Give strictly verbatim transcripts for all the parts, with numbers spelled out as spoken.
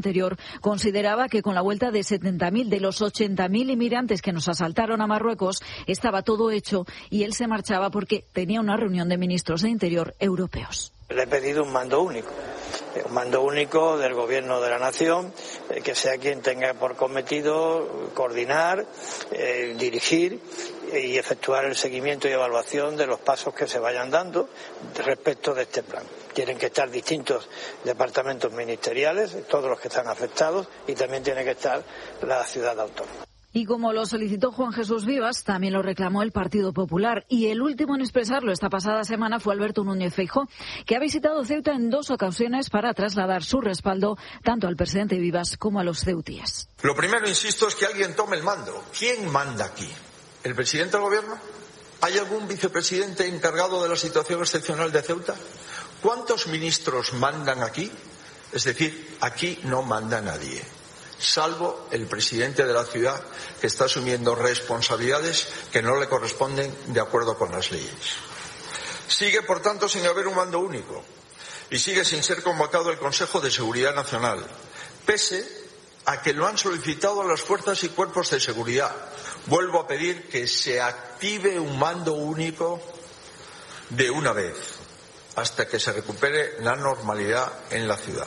anterior consideraba que con la vuelta de setenta mil de los ochenta mil inmigrantes que nos asaltaron a Marruecos estaba todo hecho y él se marchaba porque tenía una reunión de ministros de Interior europeos. Le he pedido un mando único, un mando único del Gobierno de la Nación, que sea quien tenga por cometido coordinar, eh, dirigir y efectuar el seguimiento y evaluación de los pasos que se vayan dando respecto de este plan. Tienen que estar distintos departamentos ministeriales, todos los que están afectados, y también tiene que estar la ciudad autónoma. Y como lo solicitó Juan Jesús Vivas, también lo reclamó el Partido Popular. Y el último en expresarlo esta pasada semana fue Alberto Núñez Feijóo, que ha visitado Ceuta en dos ocasiones para trasladar su respaldo tanto al presidente Vivas como a los ceutíes. Lo primero, insisto, es que alguien tome el mando. ¿Quién manda aquí? ¿El presidente del Gobierno? ¿Hay algún vicepresidente encargado de la situación excepcional de Ceuta? ¿Cuántos ministros mandan aquí? Es decir, aquí no manda nadie, salvo el presidente de la ciudad, que está asumiendo responsabilidades que no le corresponden de acuerdo con las leyes. Sigue, por tanto, sin haber un mando único y sigue sin ser convocado el Consejo de Seguridad Nacional, pese a que lo han solicitado las fuerzas y cuerpos de seguridad. Vuelvo a pedir que se active un mando único de una vez, hasta que se recupere la normalidad en la ciudad.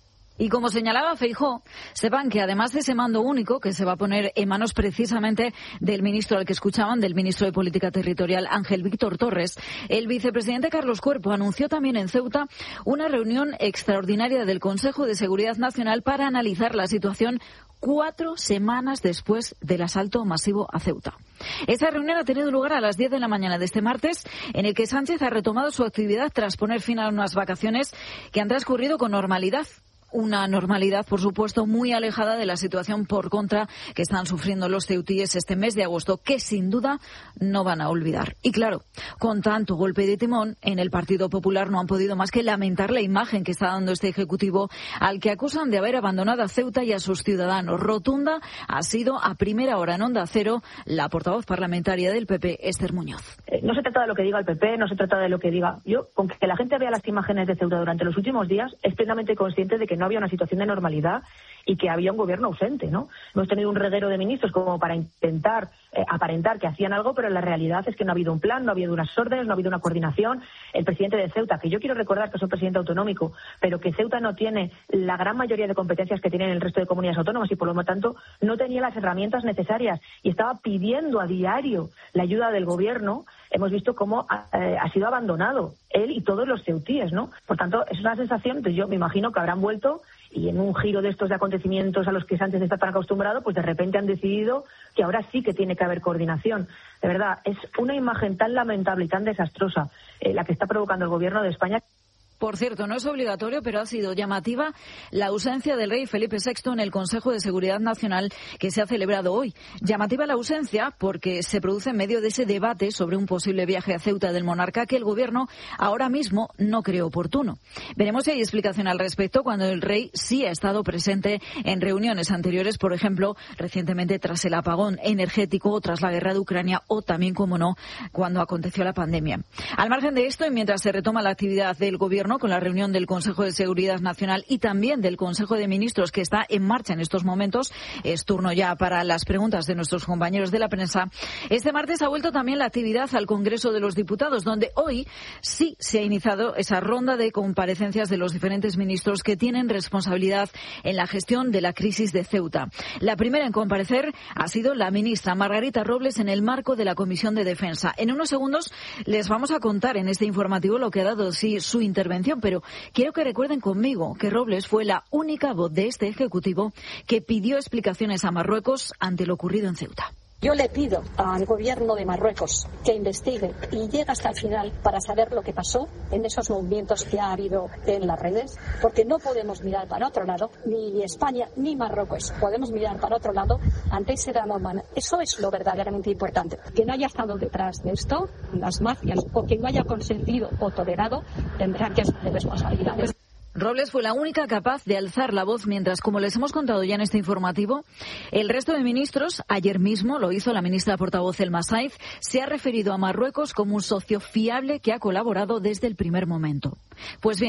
Y como señalaba Feijóo, sepan que además de ese mando único que se va a poner en manos precisamente del ministro al que escuchaban, del ministro de Política Territorial Ángel Víctor Torres, el vicepresidente Carlos Cuerpo anunció también en Ceuta una reunión extraordinaria del Consejo de Seguridad Nacional para analizar la situación cuatro semanas después del asalto masivo a Ceuta. Esta reunión ha tenido lugar a las diez de la mañana de este martes, en el que Sánchez ha retomado su actividad tras poner fin a unas vacaciones que han transcurrido con normalidad. Una normalidad, por supuesto, muy alejada de la situación por contra que están sufriendo los ceutíes este mes de agosto, que sin duda no van a olvidar. Y claro, con tanto golpe de timón, en el Partido Popular no han podido más que lamentar la imagen que está dando este Ejecutivo, al que acusan de haber abandonado a Ceuta y a sus ciudadanos. Rotunda ha sido a primera hora en Onda Cero la portavoz parlamentaria del P P, Esther Muñoz. Eh, no se trata de lo que diga el P P, no se trata de lo que diga yo. Con que la gente vea las imágenes de Ceuta durante los últimos días, es plenamente consciente de que no había una situación de normalidad y que había un gobierno ausente, ¿no? Hemos tenido un reguero de ministros como para intentar eh, aparentar que hacían algo, pero la realidad es que no ha habido un plan, no ha habido unas órdenes, no ha habido una coordinación. El presidente de Ceuta, que yo quiero recordar que es un presidente autonómico, pero que Ceuta no tiene la gran mayoría de competencias que tienen el resto de comunidades autónomas y por lo tanto no tenía las herramientas necesarias y estaba pidiendo a diario la ayuda del gobierno. Hemos visto cómo ha, eh, ha sido abandonado él y todos los ceutíes, ¿no? Por tanto, es una sensación, pues yo me imagino que habrán vuelto y en un giro de estos de acontecimientos a los que Sánchez está tan acostumbrado, pues de repente han decidido que ahora sí que tiene que haber coordinación. De verdad, es una imagen tan lamentable y tan desastrosa eh, la que está provocando el gobierno de España. Por cierto, no es obligatorio, pero ha sido llamativa la ausencia del rey Felipe sexto en el Consejo de Seguridad Nacional que se ha celebrado hoy. Llamativa la ausencia porque se produce en medio de ese debate sobre un posible viaje a Ceuta del monarca que el Gobierno ahora mismo no cree oportuno. Veremos si hay explicación al respecto cuando el rey sí ha estado presente en reuniones anteriores, por ejemplo, recientemente tras el apagón energético o tras la guerra de Ucrania o también, como no, cuando aconteció la pandemia. Al margen de esto, y mientras se retoma la actividad del Gobierno, con la reunión del Consejo de Seguridad Nacional y también del Consejo de Ministros que está en marcha en estos momentos, es turno ya para las preguntas de nuestros compañeros de la prensa. Este martes ha vuelto también la actividad al Congreso de los Diputados, donde hoy sí se ha iniciado esa ronda de comparecencias de los diferentes ministros que tienen responsabilidad en la gestión de la crisis de Ceuta. La primera en comparecer ha sido la ministra Margarita Robles en el marco de la Comisión de Defensa. En unos segundos les vamos a contar en este informativo lo que ha dado sí su intervención, pero quiero que recuerden conmigo que Robles fue la única voz de este Ejecutivo que pidió explicaciones a Marruecos ante lo ocurrido en Ceuta. Yo le pido al gobierno de Marruecos que investigue y llegue hasta el final para saber lo que pasó en esos movimientos que ha habido en las redes, porque no podemos mirar para otro lado, ni España ni Marruecos podemos mirar para otro lado ante ese drama humano. Eso es lo verdaderamente importante. Que no haya estado detrás de esto las mafias o que no haya consentido o tolerado tendrán que asumir responsabilidades. Robles fue la única capaz de alzar la voz mientras, como les hemos contado ya en este informativo, el resto de ministros, ayer mismo lo hizo la ministra portavoz Elma Saiz, se ha referido a Marruecos como un socio fiable que ha colaborado desde el primer momento. Pues bien,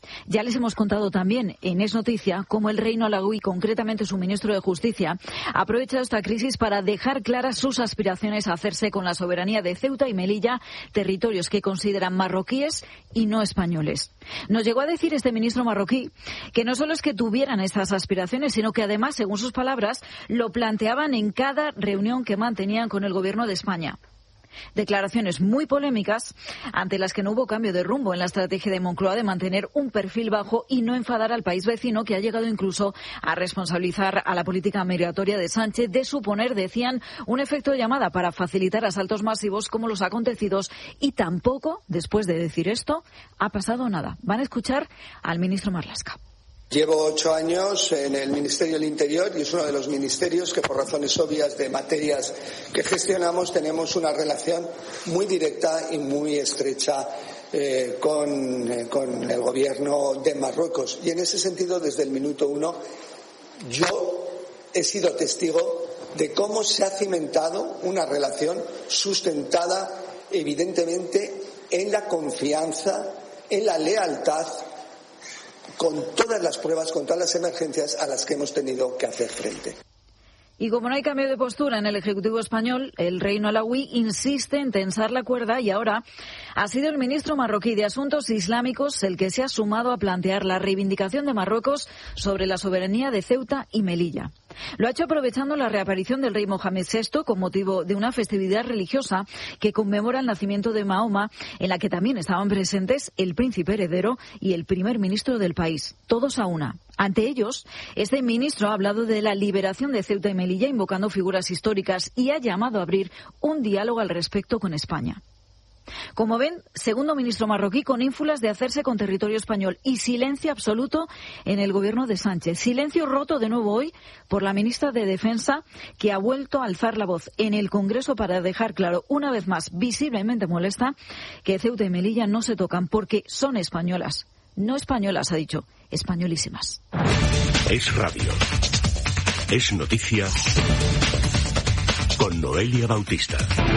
Ya les hemos contado también en Es Noticia cómo el reino alauí, concretamente su ministro de Justicia, ha aprovechado esta crisis para dejar claras sus aspiraciones a hacerse con la soberanía de Ceuta y Melilla, territorios que consideran marroquíes y no españoles. Nos llegó a decir este ministro marroquí que no solo es que tuvieran estas aspiraciones, sino que además, según sus palabras, lo planteaban en cada reunión que mantenían con el gobierno de España. Declaraciones muy polémicas ante las que no hubo cambio de rumbo en la estrategia de Moncloa de mantener un perfil bajo y no enfadar al país vecino, que ha llegado incluso a responsabilizar a la política migratoria de Sánchez de suponer, decían, un efecto llamada para facilitar asaltos masivos como los acontecidos, y tampoco, después de decir esto, ha pasado nada. Van a escuchar al ministro Marlaska. Llevo ocho años en el Ministerio del Interior y es uno de los ministerios que, por razones obvias de materias que gestionamos, tenemos una relación muy directa y muy estrecha eh, con, eh, con el gobierno de Marruecos. Y en ese sentido, desde el minuto uno, yo he sido testigo de cómo se ha cimentado una relación sustentada, evidentemente, en la confianza, en la lealtad, con todas las pruebas, con todas las emergencias a las que hemos tenido que hacer frente. Y como no hay cambio de postura en el Ejecutivo español, el reino alauí insiste en tensar la cuerda y ahora ha sido el ministro marroquí de Asuntos Islámicos el que se ha sumado a plantear la reivindicación de Marruecos sobre la soberanía de Ceuta y Melilla. Lo ha hecho aprovechando la reaparición del rey Mohamed sexto con motivo de una festividad religiosa que conmemora el nacimiento de Mahoma, en la que también estaban presentes el príncipe heredero y el primer ministro del país, todos a una. Ante ellos, este ministro ha hablado de la liberación de Ceuta y Melilla, invocando figuras históricas, y ha llamado a abrir un diálogo al respecto con España. Como ven, segundo ministro marroquí con ínfulas de hacerse con territorio español y silencio absoluto en el gobierno de Sánchez. Silencio roto de nuevo hoy por la ministra de Defensa, que ha vuelto a alzar la voz en el Congreso para dejar claro, una vez más, visiblemente molesta, que Ceuta y Melilla no se tocan porque son españolas. No españolas, ha dicho, españolísimas. Es radio. Es noticia con Noelia Bautista.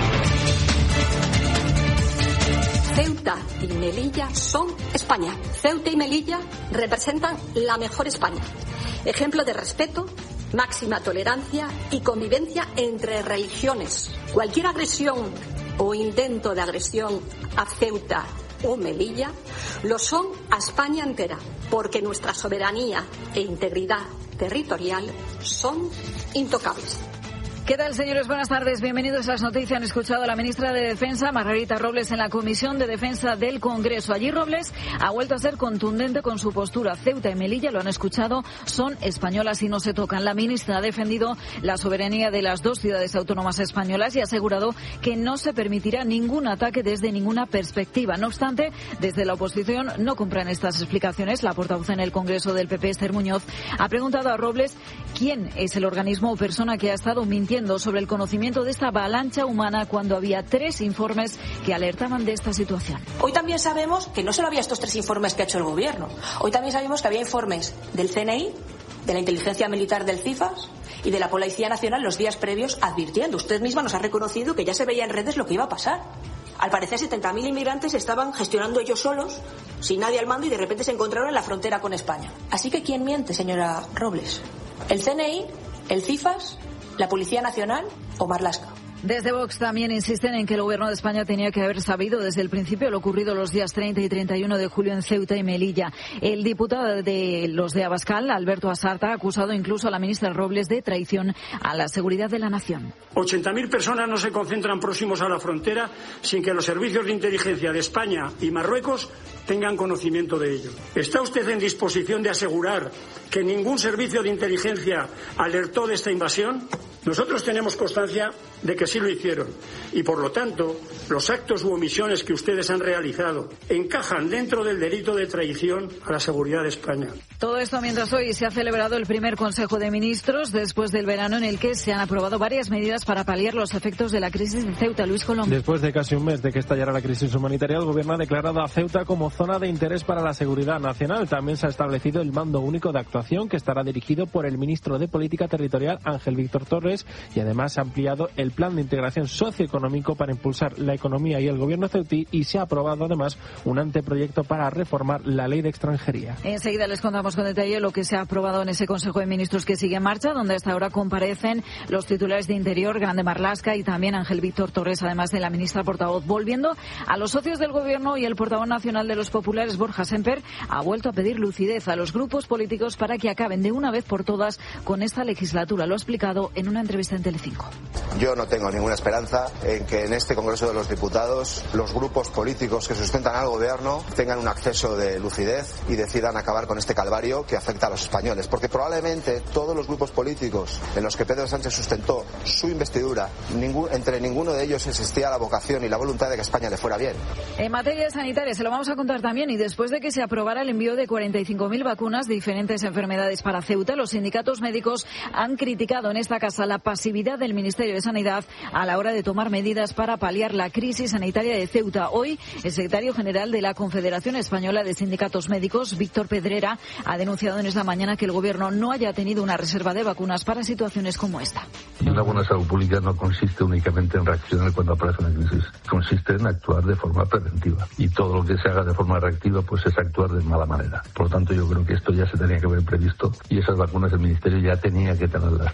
Ceuta y Melilla son España. Ceuta y Melilla representan la mejor España. Ejemplo de respeto, máxima tolerancia y convivencia entre religiones. Cualquier agresión o intento de agresión a Ceuta o Melilla lo son a España entera, porque nuestra soberanía e integridad territorial son intocables. ¿Qué tal, señores? Buenas tardes. Bienvenidos a las noticias. Han escuchado a la ministra de Defensa, Margarita Robles, en la Comisión de Defensa del Congreso. Allí Robles ha vuelto a ser contundente con su postura. Ceuta y Melilla, lo han escuchado, son españolas y no se tocan. La ministra ha defendido la soberanía de las dos ciudades autónomas españolas y ha asegurado que no se permitirá ningún ataque desde ninguna perspectiva. No obstante, desde la oposición no compran estas explicaciones. La portavoz en el Congreso del P P, Esther Muñoz, ha preguntado a Robles quién es el organismo o persona que ha estado mintiendo sobre el conocimiento de esta avalancha humana cuando había tres informes que alertaban de esta situación. Hoy también sabemos que no solo había estos tres informes que ha hecho el Gobierno. Hoy también sabemos que había informes del C N I, de la Inteligencia Militar del CIFAS y de la Policía Nacional los días previos advirtiendo. Usted misma nos ha reconocido que ya se veía en redes lo que iba a pasar. Al parecer setenta mil inmigrantes estaban gestionando ellos solos, sin nadie al mando, y de repente se encontraron en la frontera con España. Así que ¿quién miente, señora Robles? ¿El C N I? ¿El CIFAS? ¿La Policía Nacional o Marlaska? Desde Vox también insisten en que el Gobierno de España tenía que haber sabido desde el principio lo ocurrido los días treinta y treinta y uno de julio en Ceuta y Melilla. El diputado de los de Abascal, Alberto Asarta, ha acusado incluso a la ministra Robles de traición a la seguridad de la nación. ochenta mil personas no se concentran próximos a la frontera sin que los servicios de inteligencia de España y Marruecos tengan conocimiento de ello. ¿Está usted en disposición de asegurar que ningún servicio de inteligencia alertó de esta invasión? Nosotros tenemos constancia de que sí lo hicieron y, por lo tanto, los actos u omisiones que ustedes han realizado encajan dentro del delito de traición a la seguridad de España. Todo esto mientras hoy se ha celebrado el primer Consejo de Ministros después del verano, en el que se han aprobado varias medidas para paliar los efectos de la crisis de Ceuta. Luis Colón. Después de casi un mes de que estallara la crisis humanitaria, el Gobierno ha declarado a Ceuta como zona de interés para la seguridad nacional. También se ha establecido el mando único de actuación, que estará dirigido por el ministro de Política Territorial, Ángel Víctor Torres, españoles y además se ha ampliado el plan de integración socioeconómico para impulsar la economía y el gobierno ceutí y se ha aprobado además un anteproyecto para reformar la ley de extranjería. Enseguida les contamos con detalle lo que se ha aprobado en ese Consejo de Ministros que sigue en marcha, donde hasta ahora comparecen los titulares de Interior, Grande Marlaska y también Ángel Víctor Torres, además de la ministra portavoz. Volviendo a los socios del Gobierno, y el portavoz nacional de los populares, Borja Semper, ha vuelto a pedir lucidez a los grupos políticos para que acaben de una vez por todas con esta legislatura. Lo ha explicado en una entrevista en Telecinco. Yo no tengo ninguna esperanza en que en este Congreso de los Diputados los grupos políticos que sustentan al Gobierno tengan un acceso de lucidez y decidan acabar con este calvario que afecta a los españoles, porque probablemente todos los grupos políticos en los que Pedro Sánchez sustentó su investidura, ningún, entre ninguno de ellos existía la vocación y la voluntad de que España le fuera bien. En materia sanitaria se lo vamos a contar también, y después de que se aprobara el envío de cuarenta y cinco mil vacunas de diferentes enfermedades para Ceuta, los sindicatos médicos han criticado en esta casa la pasividad del Ministerio de Sanidad a la hora de tomar medidas para paliar la crisis sanitaria de Ceuta. Hoy, el secretario general de la Confederación Española de Sindicatos Médicos, Víctor Pedrera, ha denunciado en esta mañana que el Gobierno no haya tenido una reserva de vacunas para situaciones como esta. Una buena salud pública no consiste únicamente en reaccionar cuando aparece una crisis, consiste en actuar de forma preventiva, y todo lo que se haga de forma reactiva pues es actuar de mala manera. Por lo tanto, yo creo que esto ya se tenía que haber previsto y esas vacunas el Ministerio ya tenía que tenerlas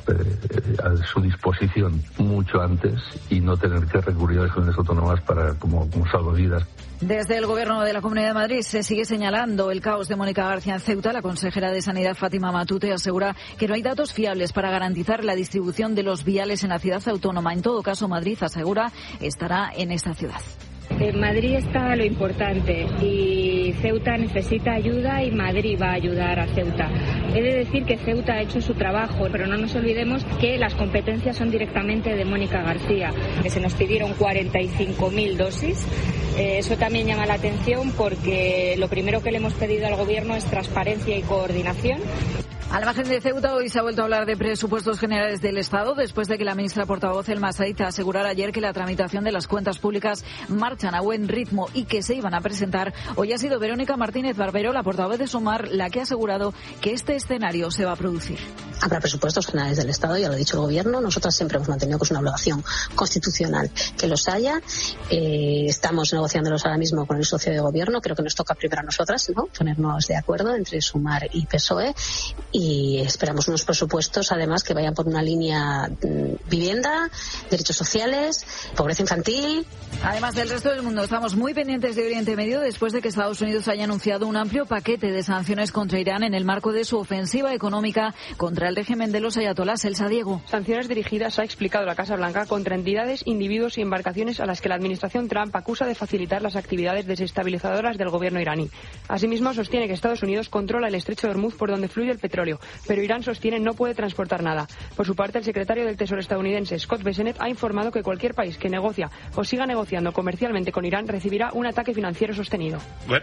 a su disposición mucho antes y no tener que recurrir a las comunidades autónomas para como, como salvavidas. Desde el Gobierno de la Comunidad de Madrid se sigue señalando el caos de Mónica García en Ceuta. La consejera de Sanidad, Fátima Matute, asegura que no hay datos fiables para garantizar la distribución de los viales en la ciudad autónoma. En todo caso, Madrid, asegura, estará en esta ciudad. En Madrid está lo importante y Ceuta necesita ayuda y Madrid va a ayudar a Ceuta. He de decir que Ceuta ha hecho su trabajo, pero no nos olvidemos que las competencias son directamente de Mónica García, que se nos pidieron cuarenta y cinco mil dosis. Eh, eso también llama la atención porque lo primero que le hemos pedido al Gobierno es transparencia y coordinación. Al margen de Ceuta, hoy se ha vuelto a hablar de presupuestos generales del Estado después de que la ministra portavoz Elma Said asegurara ayer que la tramitación de las cuentas públicas marchan a buen ritmo y que se iban a presentar. Hoy ha sido Verónica Martínez Barbero, la portavoz de Sumar, la que ha asegurado que este escenario se va a producir. Habrá presupuestos generales del Estado, ya lo ha dicho el Gobierno. Nosotras siempre hemos mantenido que es una obligación constitucional que los haya. Eh, estamos negociándolos ahora mismo con el socio de Gobierno. Creo que nos toca primero a nosotras, ¿no?, ponernos de acuerdo entre Sumar y P S O E. Y esperamos unos presupuestos, además, que vayan por una línea mmm, vivienda, derechos sociales, pobreza infantil. Además del resto del mundo, estamos muy pendientes de Oriente Medio después de que Estados Unidos haya anunciado un amplio paquete de sanciones contra Irán en el marco de su ofensiva económica contra el régimen de los ayatolás. Elsa Diego. Sanciones dirigidas, ha explicado la Casa Blanca, contra entidades, individuos y embarcaciones a las que la administración Trump acusa de facilitar las actividades desestabilizadoras del gobierno iraní. Asimismo, sostiene que Estados Unidos controla el estrecho de Hormuz por donde fluye el petróleo, pero Irán sostiene no puede transportar nada. Por su parte, el secretario del Tesoro estadounidense, Scott Bessent, ha informado que cualquier país que negocia o siga negociando comercialmente con Irán recibirá un ataque financiero sostenido.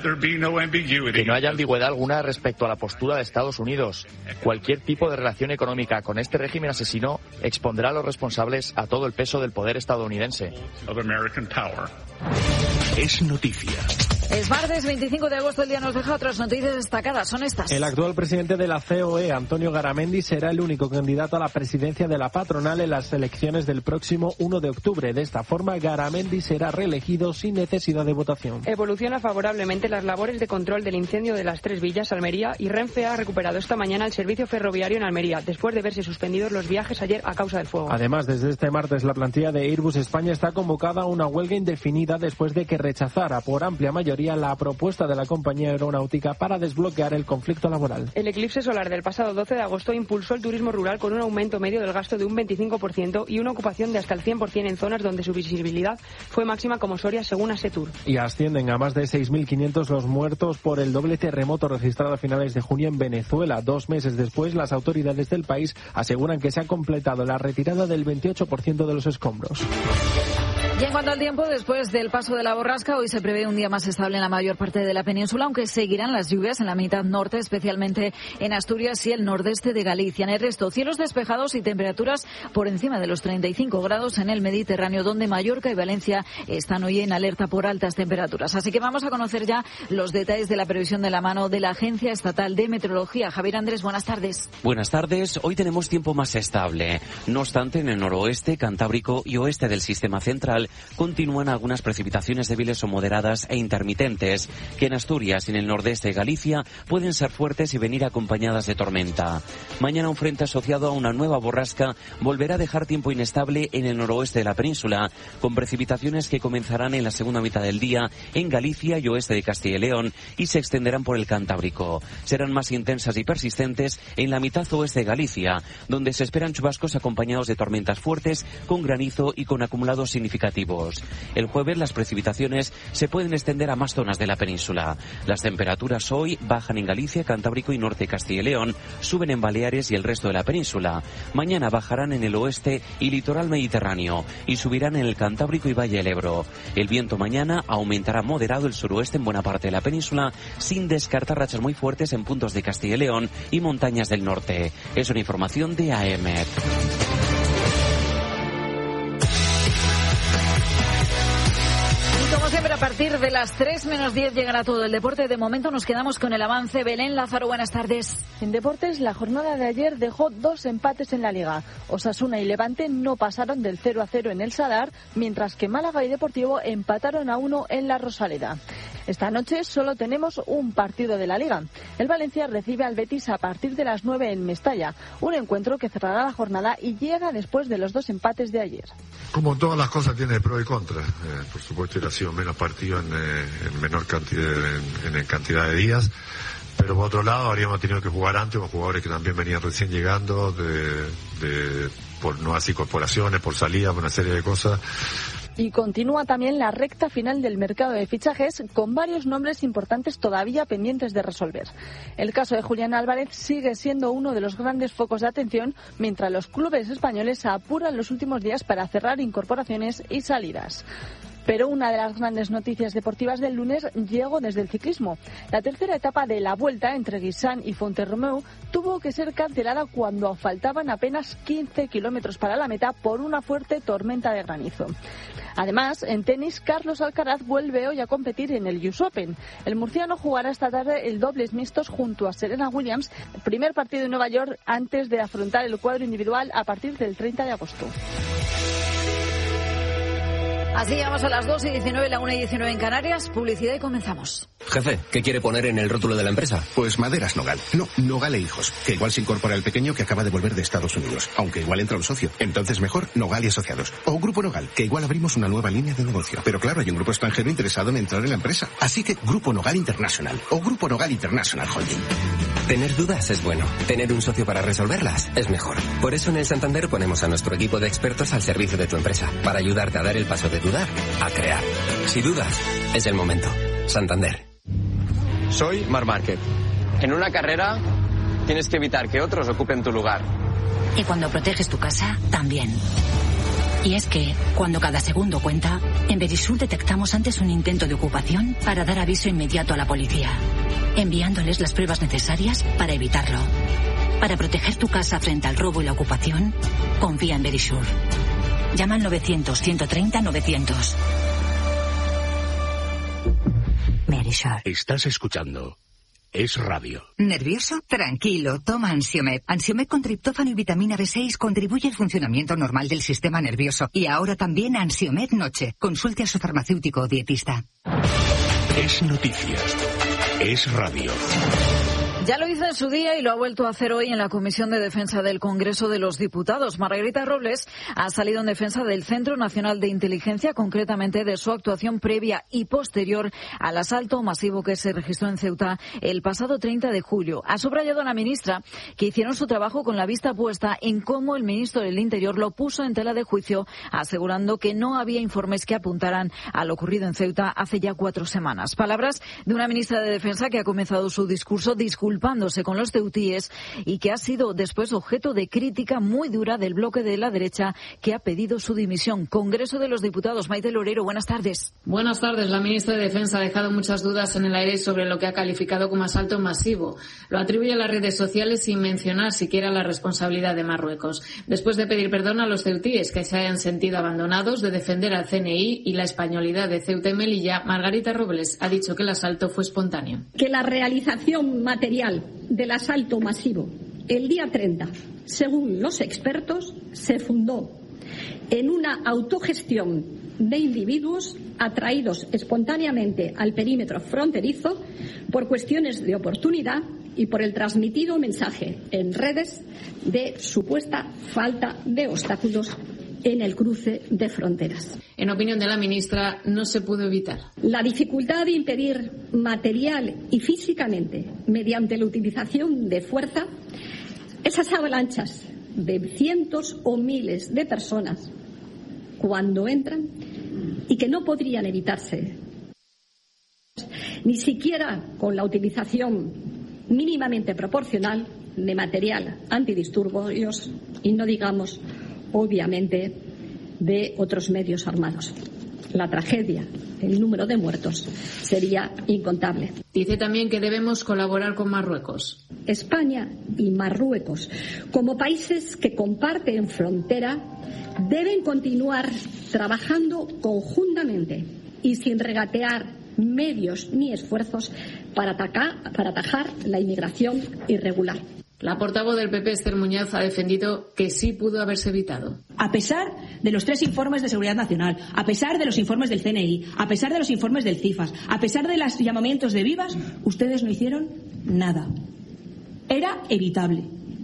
Que no haya ambigüedad alguna respecto a la postura de Estados Unidos. Cualquier tipo de relación económica con este régimen asesino expondrá a los responsables a todo el peso del poder estadounidense. Es noticia. Es martes veinticinco de agosto, el día nos deja otras noticias destacadas, son estas. El actual presidente de la C O E, Antonio Garamendi, será el único candidato a la presidencia de la patronal en las elecciones del próximo uno de octubre. De esta forma, Garamendi será reelegido sin necesidad de votación. Evoluciona favorablemente las labores de control del incendio de las Tres Villas, Almería, y Renfe ha recuperado esta mañana el servicio ferroviario en Almería, después de verse suspendidos los viajes ayer a causa del fuego. Además, desde este martes, la plantilla de Airbus España está convocada a una huelga indefinida después de que rechazara por amplia mayoría la propuesta de la compañía aeronáutica para desbloquear el conflicto laboral. El eclipse solar del pasado doce de agosto impulsó el turismo rural con un aumento medio del gasto de un veinticinco por ciento y una ocupación de hasta el cien por ciento en zonas donde su visibilidad fue máxima, como Soria, según Asetur. Y ascienden a más de seis mil quinientos los muertos por el doble terremoto registrado a finales de junio en Venezuela. Dos meses después, las autoridades del país aseguran que se ha completado la retirada del veintiocho por ciento de los escombros. Y en cuanto al tiempo, después del paso de la borrasca, hoy se prevé un día más estable en la mayor parte de la península, aunque seguirán las lluvias en la mitad norte, especialmente en Asturias y el nordeste de Galicia. En el resto, cielos despejados y temperaturas por encima de los treinta y cinco grados en el Mediterráneo, donde Mallorca y Valencia están hoy en alerta por altas temperaturas. Así que vamos a conocer ya los detalles de la previsión de la mano de la Agencia Estatal de Meteorología. Javier Andrés, buenas tardes. Buenas tardes. Hoy tenemos tiempo más estable. No obstante, en el noroeste, Cantábrico y oeste del sistema central continúan algunas precipitaciones débiles o moderadas e intermitentes, que en Asturias y en el nordeste de Galicia pueden ser fuertes y venir acompañadas de tormenta. Mañana un frente asociado a una nueva borrasca volverá a dejar tiempo inestable en el noroeste de la península, con precipitaciones que comenzarán en la segunda mitad del día en Galicia y oeste de Castilla y León y se extenderán por el Cantábrico. Serán más intensas y persistentes en la mitad oeste de Galicia, donde se esperan chubascos acompañados de tormentas fuertes con granizo y con acumulados significativos. El jueves las precipitaciones se pueden extender a más zonas de la península. Las temperaturas hoy bajan en Galicia, Cantábrico y norte de Castilla y León, suben en Baleares y el resto de la península. Mañana bajarán en el oeste y litoral mediterráneo y subirán en el Cantábrico y Valle del Ebro. El viento mañana aumentará moderado el suroeste en buena parte de la península, sin descartar rachas muy fuertes en puntos de Castilla y León y montañas del norte. Es una información de A E M E T. Como siempre, a partir de las tres menos diez llegará todo el deporte. De momento nos quedamos con el avance. Belén Lázaro, buenas tardes. En deportes, la jornada de ayer dejó dos empates en la Liga. Osasuna y Levante no pasaron del cero a cero en el Sadar, mientras que Málaga y Deportivo empataron a uno en la Rosaleda. Esta noche solo tenemos un partido de la Liga. El Valencia recibe al Betis a partir de las nueve en Mestalla, un encuentro que cerrará la jornada y llega después de los dos empates de ayer. Como todas las cosas tiene pro y contra. Eh, por supuesto, ha sido menos partido en, eh, en menor cantidad, en, en cantidad de días. Pero por otro lado, habríamos tenido que jugar antes con jugadores que también venían recién llegando, de, de por nuevas incorporaciones, por salidas, por una serie de cosas. Y continúa también la recta final del mercado de fichajes, con varios nombres importantes todavía pendientes de resolver. El caso de Julián Álvarez sigue siendo uno de los grandes focos de atención, mientras los clubes españoles apuran los últimos días para cerrar incorporaciones y salidas. Pero una de las grandes noticias deportivas del lunes llegó desde el ciclismo. La tercera etapa de la Vuelta entre Guisán y Fonterromeu tuvo que ser cancelada cuando faltaban apenas quince kilómetros para la meta por una fuerte tormenta de granizo. Además, en tenis, Carlos Alcaraz vuelve hoy a competir en el U S Open. El murciano jugará esta tarde el dobles mixtos junto a Serena Williams, primer partido en Nueva York antes de afrontar el cuadro individual a partir del treinta de agosto. Así llegamos a las dos y diecinueve, la una y diecinueve en Canarias. Publicidad y comenzamos. Jefe, ¿qué quiere poner en el rótulo de la empresa? Pues Maderas Nogal. No, Nogal e Hijos. Que igual se incorpora el pequeño que acaba de volver de Estados Unidos. Aunque igual entra un socio. Entonces mejor Nogal y Asociados. O Grupo Nogal, que igual abrimos una nueva línea de negocio. Pero claro, hay un grupo extranjero interesado en entrar en la empresa. Así que Grupo Nogal International. O Grupo Nogal International Holding. Tener dudas es bueno. Tener un socio para resolverlas es mejor. Por eso en el Santander ponemos a nuestro equipo de expertos al servicio de tu empresa. Para ayudarte a dar el paso de dudar a crear. Si dudas, es el momento. Santander. Soy Marc Márquez. En una carrera tienes que evitar que otros ocupen tu lugar. Y cuando proteges tu casa, también. Y es que, cuando cada segundo cuenta, en Verisur detectamos antes un intento de ocupación para dar aviso inmediato a la policía, enviándoles las pruebas necesarias para evitarlo. Para proteger tu casa frente al robo y la ocupación, confía en Verisur. Llama al novecientos, ciento treinta, novecientos. Verisur. Estás escuchando Es Radio. ¿Nervioso? Tranquilo, toma Ansiomed. Ansiomed con triptófano y vitamina B seis contribuye al funcionamiento normal del sistema nervioso. Y ahora también Ansiomed Noche. Consulte a su farmacéutico o dietista. Es noticia. Es Radio. Ya lo hizo en su día y lo ha vuelto a hacer hoy en la Comisión de Defensa del Congreso de los Diputados. Margarita Robles ha salido en defensa del Centro Nacional de Inteligencia, concretamente de su actuación previa y posterior al asalto masivo que se registró en Ceuta el pasado treinta de julio. Ha subrayado a la ministra que hicieron su trabajo con la vista puesta en cómo el ministro del Interior lo puso en tela de juicio, asegurando que no había informes que apuntaran a lo ocurrido en Ceuta hace ya cuatro semanas. Palabras de una ministra de Defensa que ha comenzado su discurso disculpando disculpándose con los ceutíes y que ha sido después objeto de crítica muy dura del bloque de la derecha que ha pedido su dimisión. Congreso de los Diputados. Maite Lorero, buenas tardes. Buenas tardes. La ministra de Defensa ha dejado muchas dudas en el aire sobre lo que ha calificado como asalto masivo. Lo atribuye a las redes sociales sin mencionar siquiera la responsabilidad de Marruecos. Después de pedir perdón a los ceutíes que se hayan sentido abandonados, de defender al C N I y la españolidad de Ceuta y Melilla, Margarita Robles ha dicho que el asalto fue espontáneo. Que la realización material del asalto masivo el día treinta, según los expertos, se fundó en una autogestión de individuos atraídos espontáneamente al perímetro fronterizo por cuestiones de oportunidad y por el transmitido mensaje en redes de supuesta falta de obstáculos en el cruce de fronteras. En opinión de la ministra, no se pudo evitar. La dificultad de impedir material y físicamente, mediante la utilización de fuerza, esas avalanchas de cientos o miles de personas cuando entran y que no podrían evitarse ni siquiera con la utilización mínimamente proporcional de material antidisturbios y no digamos obviamente de otros medios armados. La tragedia, el número de muertos sería incontable. Dice también que debemos colaborar con Marruecos. España y Marruecos, como países que comparten frontera, deben continuar trabajando conjuntamente y sin regatear medios ni esfuerzos para atacar, para atajar la inmigración irregular. La portavoz del P P, Esther Muñoz, ha defendido que sí pudo haberse evitado. A pesar de los tres informes de Seguridad Nacional, a pesar de los informes del C N I, a pesar de los informes del CIFAS, a pesar de los llamamientos de vivas, ustedes no hicieron nada. Era evitable.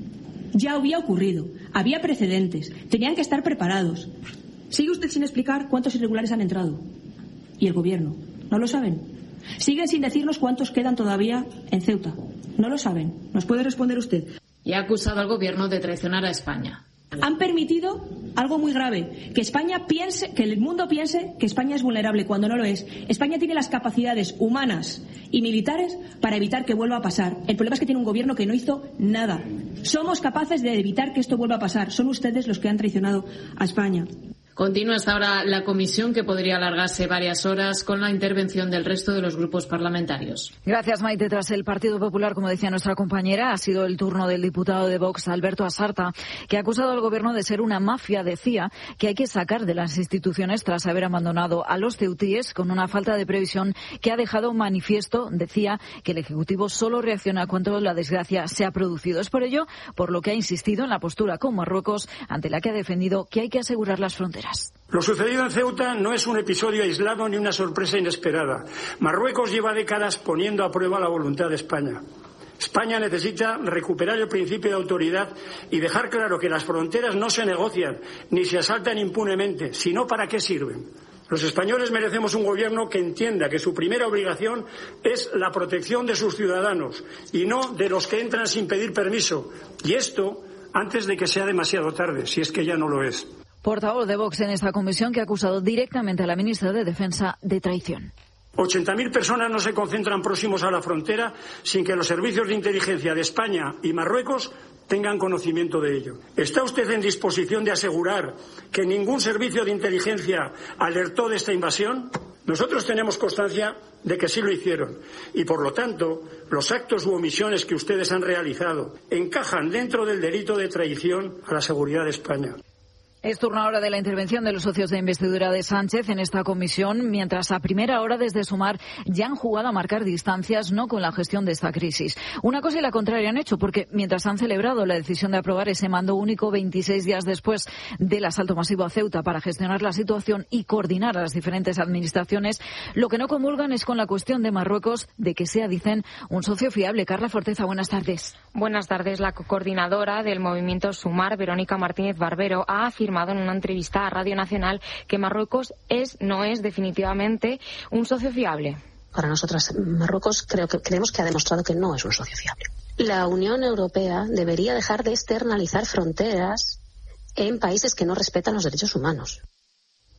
Ya había ocurrido. Había precedentes. Tenían que estar preparados. Sigue usted sin explicar cuántos irregulares han entrado. ¿Y el Gobierno? ¿No lo saben? Siguen sin decirnos cuántos quedan todavía en Ceuta. No lo saben. ¿Nos puede responder usted? Y ha acusado al Gobierno de traicionar a España. Han permitido algo muy grave, que España piense, que el mundo piense que España es vulnerable cuando no lo es. España tiene las capacidades humanas y militares para evitar que vuelva a pasar. El problema es que tiene un Gobierno que no hizo nada. Somos capaces de evitar que esto vuelva a pasar. Son ustedes los que han traicionado a España. Continúa hasta ahora la comisión, que podría alargarse varias horas con la intervención del resto de los grupos parlamentarios. Gracias, Maite. Tras el Partido Popular, como decía nuestra compañera, ha sido el turno del diputado de Vox, Alberto Asarta, que ha acusado al Gobierno de ser una mafia. Decía que hay que sacar de las instituciones tras haber abandonado a los ceutíes con una falta de previsión que ha dejado manifiesto. Decía que el Ejecutivo solo reacciona cuando la desgracia se ha producido. Es por ello por lo que ha insistido en la postura con Marruecos, ante la que ha defendido que hay que asegurar las fronteras. Lo sucedido en Ceuta no es un episodio aislado ni una sorpresa inesperada. Marruecos lleva décadas poniendo a prueba la voluntad de España. España necesita recuperar el principio de autoridad y dejar claro que las fronteras no se negocian ni se asaltan impunemente, sino para qué sirven. Los españoles merecemos un gobierno que entienda que su primera obligación es la protección de sus ciudadanos y no de los que entran sin pedir permiso. Y esto antes de que sea demasiado tarde, si es que ya no lo es. Portavoz de Vox en esta comisión, que ha acusado directamente a la ministra de Defensa de traición. ochenta mil personas no se concentran próximos a la frontera sin que los servicios de inteligencia de España y Marruecos tengan conocimiento de ello. ¿Está usted en disposición de asegurar que ningún servicio de inteligencia alertó de esta invasión? Nosotros tenemos constancia de que sí lo hicieron y, por lo tanto, los actos u omisiones que ustedes han realizado encajan dentro del delito de traición a la seguridad de España. Es turno ahora de la intervención de los socios de investidura de Sánchez en esta comisión, mientras a primera hora desde Sumar ya han jugado a marcar distancias, no con la gestión de esta crisis. Una cosa y la contraria han hecho, porque mientras han celebrado la decisión de aprobar ese mando único veintiséis días después del asalto masivo a Ceuta para gestionar la situación y coordinar a las diferentes administraciones, lo que no comulgan es con la cuestión de Marruecos, de que sea, dicen, un socio fiable. Carla Forteza, buenas tardes. Buenas tardes. La coordinadora del movimiento Sumar, Verónica Martínez Barbero, ha afirmado en una entrevista a Radio Nacional que Marruecos es, no es definitivamente un socio fiable. Para nosotras, Marruecos creo que, creemos que ha demostrado que no es un socio fiable. La Unión Europea debería dejar de externalizar fronteras en países que no respetan los derechos humanos.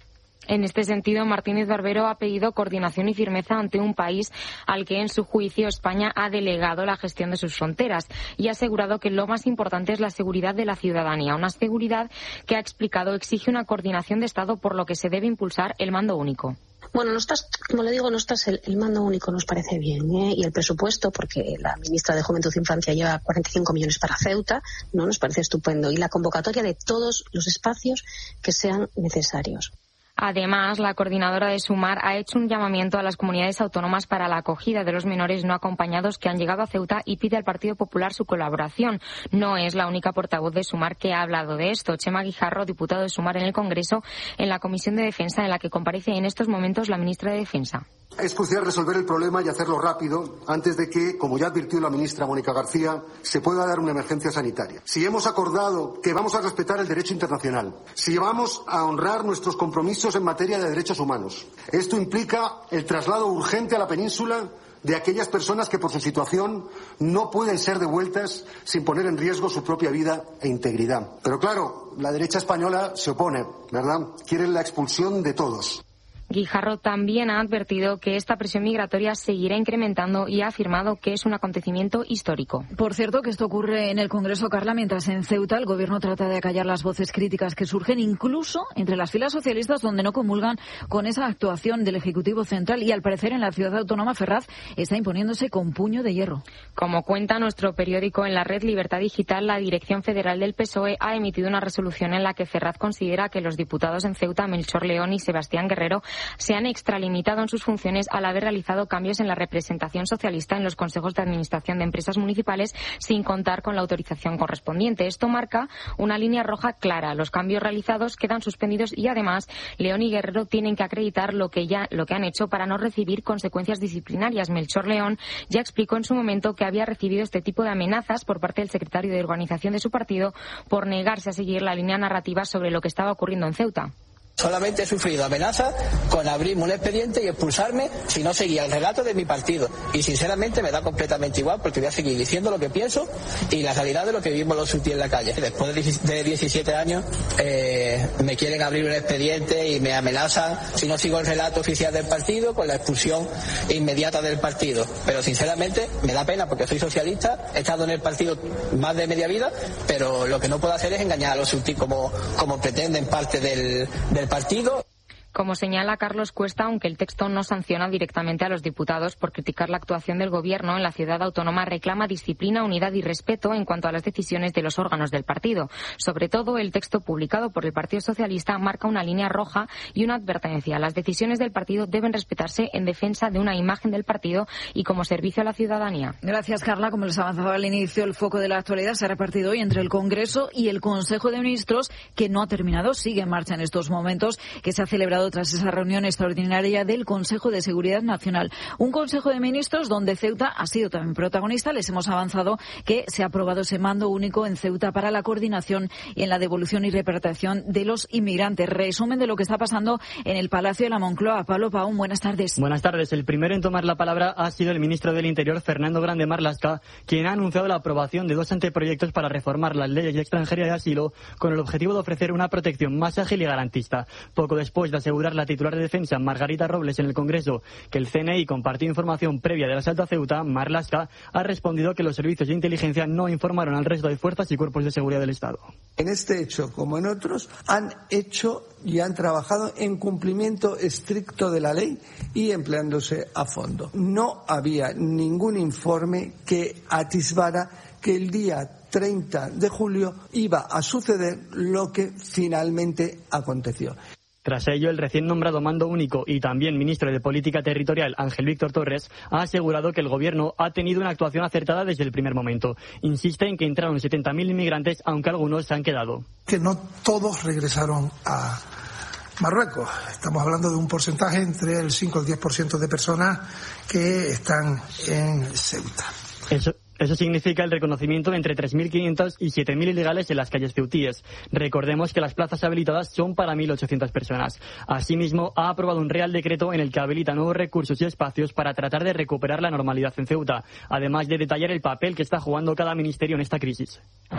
En este sentido, Martínez Barbero ha pedido coordinación y firmeza ante un país al que, en su juicio, España ha delegado la gestión de sus fronteras y ha asegurado que lo más importante es la seguridad de la ciudadanía, una seguridad que, ha explicado, exige una coordinación de Estado, por lo que se debe impulsar el mando único. Bueno, nosotras, como le digo, nosotras el, el mando único nos parece bien, ¿eh? Y el presupuesto, porque la ministra de Juventud e Infancia lleva cuarenta y cinco millones para Ceuta, no nos parece estupendo. Y la convocatoria de todos los espacios que sean necesarios. Además, la coordinadora de Sumar ha hecho un llamamiento a las comunidades autónomas para la acogida de los menores no acompañados que han llegado a Ceuta y pide al Partido Popular su colaboración. No es la única portavoz de Sumar que ha hablado de esto. Chema Guijarro, diputado de Sumar en el Congreso, en la Comisión de Defensa, en la que comparece en estos momentos la ministra de Defensa. Es crucial resolver el problema y hacerlo rápido antes de que, como ya advirtió la ministra Mónica García, se pueda dar una emergencia sanitaria. Si hemos acordado que vamos a respetar el derecho internacional, si vamos a honrar nuestros compromisos en materia de derechos humanos, esto implica el traslado urgente a la península de aquellas personas que por su situación no pueden ser devueltas sin poner en riesgo su propia vida e integridad. Pero claro, la derecha española se opone, ¿verdad? Quieren la expulsión de todos. Guijarro también ha advertido que esta presión migratoria seguirá incrementando y ha afirmado que es un acontecimiento histórico. Por cierto, que esto ocurre en el Congreso, Carla, mientras en Ceuta el Gobierno trata de acallar las voces críticas que surgen incluso entre las filas socialistas, donde no comulgan con esa actuación del Ejecutivo Central, y al parecer en la ciudad autónoma Ferraz está imponiéndose con puño de hierro. Como cuenta nuestro periódico en la red Libertad Digital, la Dirección Federal del P S O E ha emitido una resolución en la que Ferraz considera que los diputados en Ceuta, Melchor León y Sebastián Guerrero, se han extralimitado en sus funciones al haber realizado cambios en la representación socialista en los consejos de administración de empresas municipales sin contar con la autorización correspondiente. Esto marca una línea roja clara. Los cambios realizados quedan suspendidos y, además, León y Guerrero tienen que acreditar lo que ya lo que han hecho para no recibir consecuencias disciplinarias. Melchor León ya explicó en su momento que había recibido este tipo de amenazas por parte del secretario de organización de su partido por negarse a seguir la línea narrativa sobre lo que estaba ocurriendo en Ceuta. Solamente he sufrido amenazas con abrirme un expediente y expulsarme si no seguía el relato de mi partido. Y sinceramente me da completamente igual, porque voy a seguir diciendo lo que pienso y la realidad de lo que vivimos los sutis en la calle. Después de diecisiete años eh, me quieren abrir un expediente y me amenazan si no sigo el relato oficial del partido con la expulsión inmediata del partido. Pero sinceramente me da pena, porque soy socialista, he estado en el partido más de media vida, pero lo que no puedo hacer es engañar a los sutis como, como pretenden parte del, del partido. Como señala Carlos Cuesta, aunque el texto no sanciona directamente a los diputados por criticar la actuación del Gobierno en la ciudad autónoma, reclama disciplina, unidad y respeto en cuanto a las decisiones de los órganos del partido. Sobre todo, el texto publicado por el Partido Socialista marca una línea roja y una advertencia. Las decisiones del partido deben respetarse en defensa de una imagen del partido y como servicio a la ciudadanía. Gracias, Carla. Como les avanzaba al inicio, el foco de la actualidad se ha repartido hoy entre el Congreso y el Consejo de Ministros, que no ha terminado, sigue en marcha en estos momentos, que se ha celebrado tras esa reunión extraordinaria del Consejo de Seguridad Nacional. Un Consejo de Ministros donde Ceuta ha sido también protagonista. Les hemos avanzado que se ha aprobado ese mando único en Ceuta para la coordinación y en la devolución y repatriación de los inmigrantes. Resumen de lo que está pasando en el Palacio de la Moncloa. Pablo Paún, buenas tardes. Buenas tardes. El primero en tomar la palabra ha sido el ministro del Interior, Fernando Grande Marlaska, quien ha anunciado la aprobación de dos anteproyectos para reformar las leyes de extranjería y asilo con el objetivo de ofrecer una protección más ágil y garantista. Poco después de asegurar la titular de Defensa, Margarita Robles, en el Congreso, que el C N I compartió información previa del asalto a Ceuta, Marlaska ha respondido que los servicios de inteligencia no informaron al resto de fuerzas y cuerpos de seguridad del Estado. En este hecho, como en otros, han hecho y han trabajado en cumplimiento estricto de la ley y empleándose a fondo. No había ningún informe que atisbara que el día treinta de julio iba a suceder lo que finalmente aconteció. Tras ello, el recién nombrado mando único y también ministro de Política Territorial, Ángel Víctor Torres, ha asegurado que el Gobierno ha tenido una actuación acertada desde el primer momento. Insiste en que entraron setenta mil inmigrantes, aunque algunos se han quedado. Que no todos regresaron a Marruecos. Estamos hablando de un porcentaje entre el cinco y el diez por ciento de personas que están en Ceuta. Eso... Eso significa el reconocimiento de entre tres mil quinientos y siete mil ilegales en las calles ceutíes. Recordemos que las plazas habilitadas son para mil ochocientas personas. Asimismo, ha aprobado un Real Decreto en el que habilita nuevos recursos y espacios para tratar de recuperar la normalidad en Ceuta, además de detallar el papel que está jugando cada ministerio en esta crisis.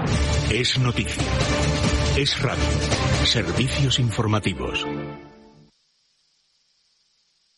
Es noticia. Es radio. Servicios informativos.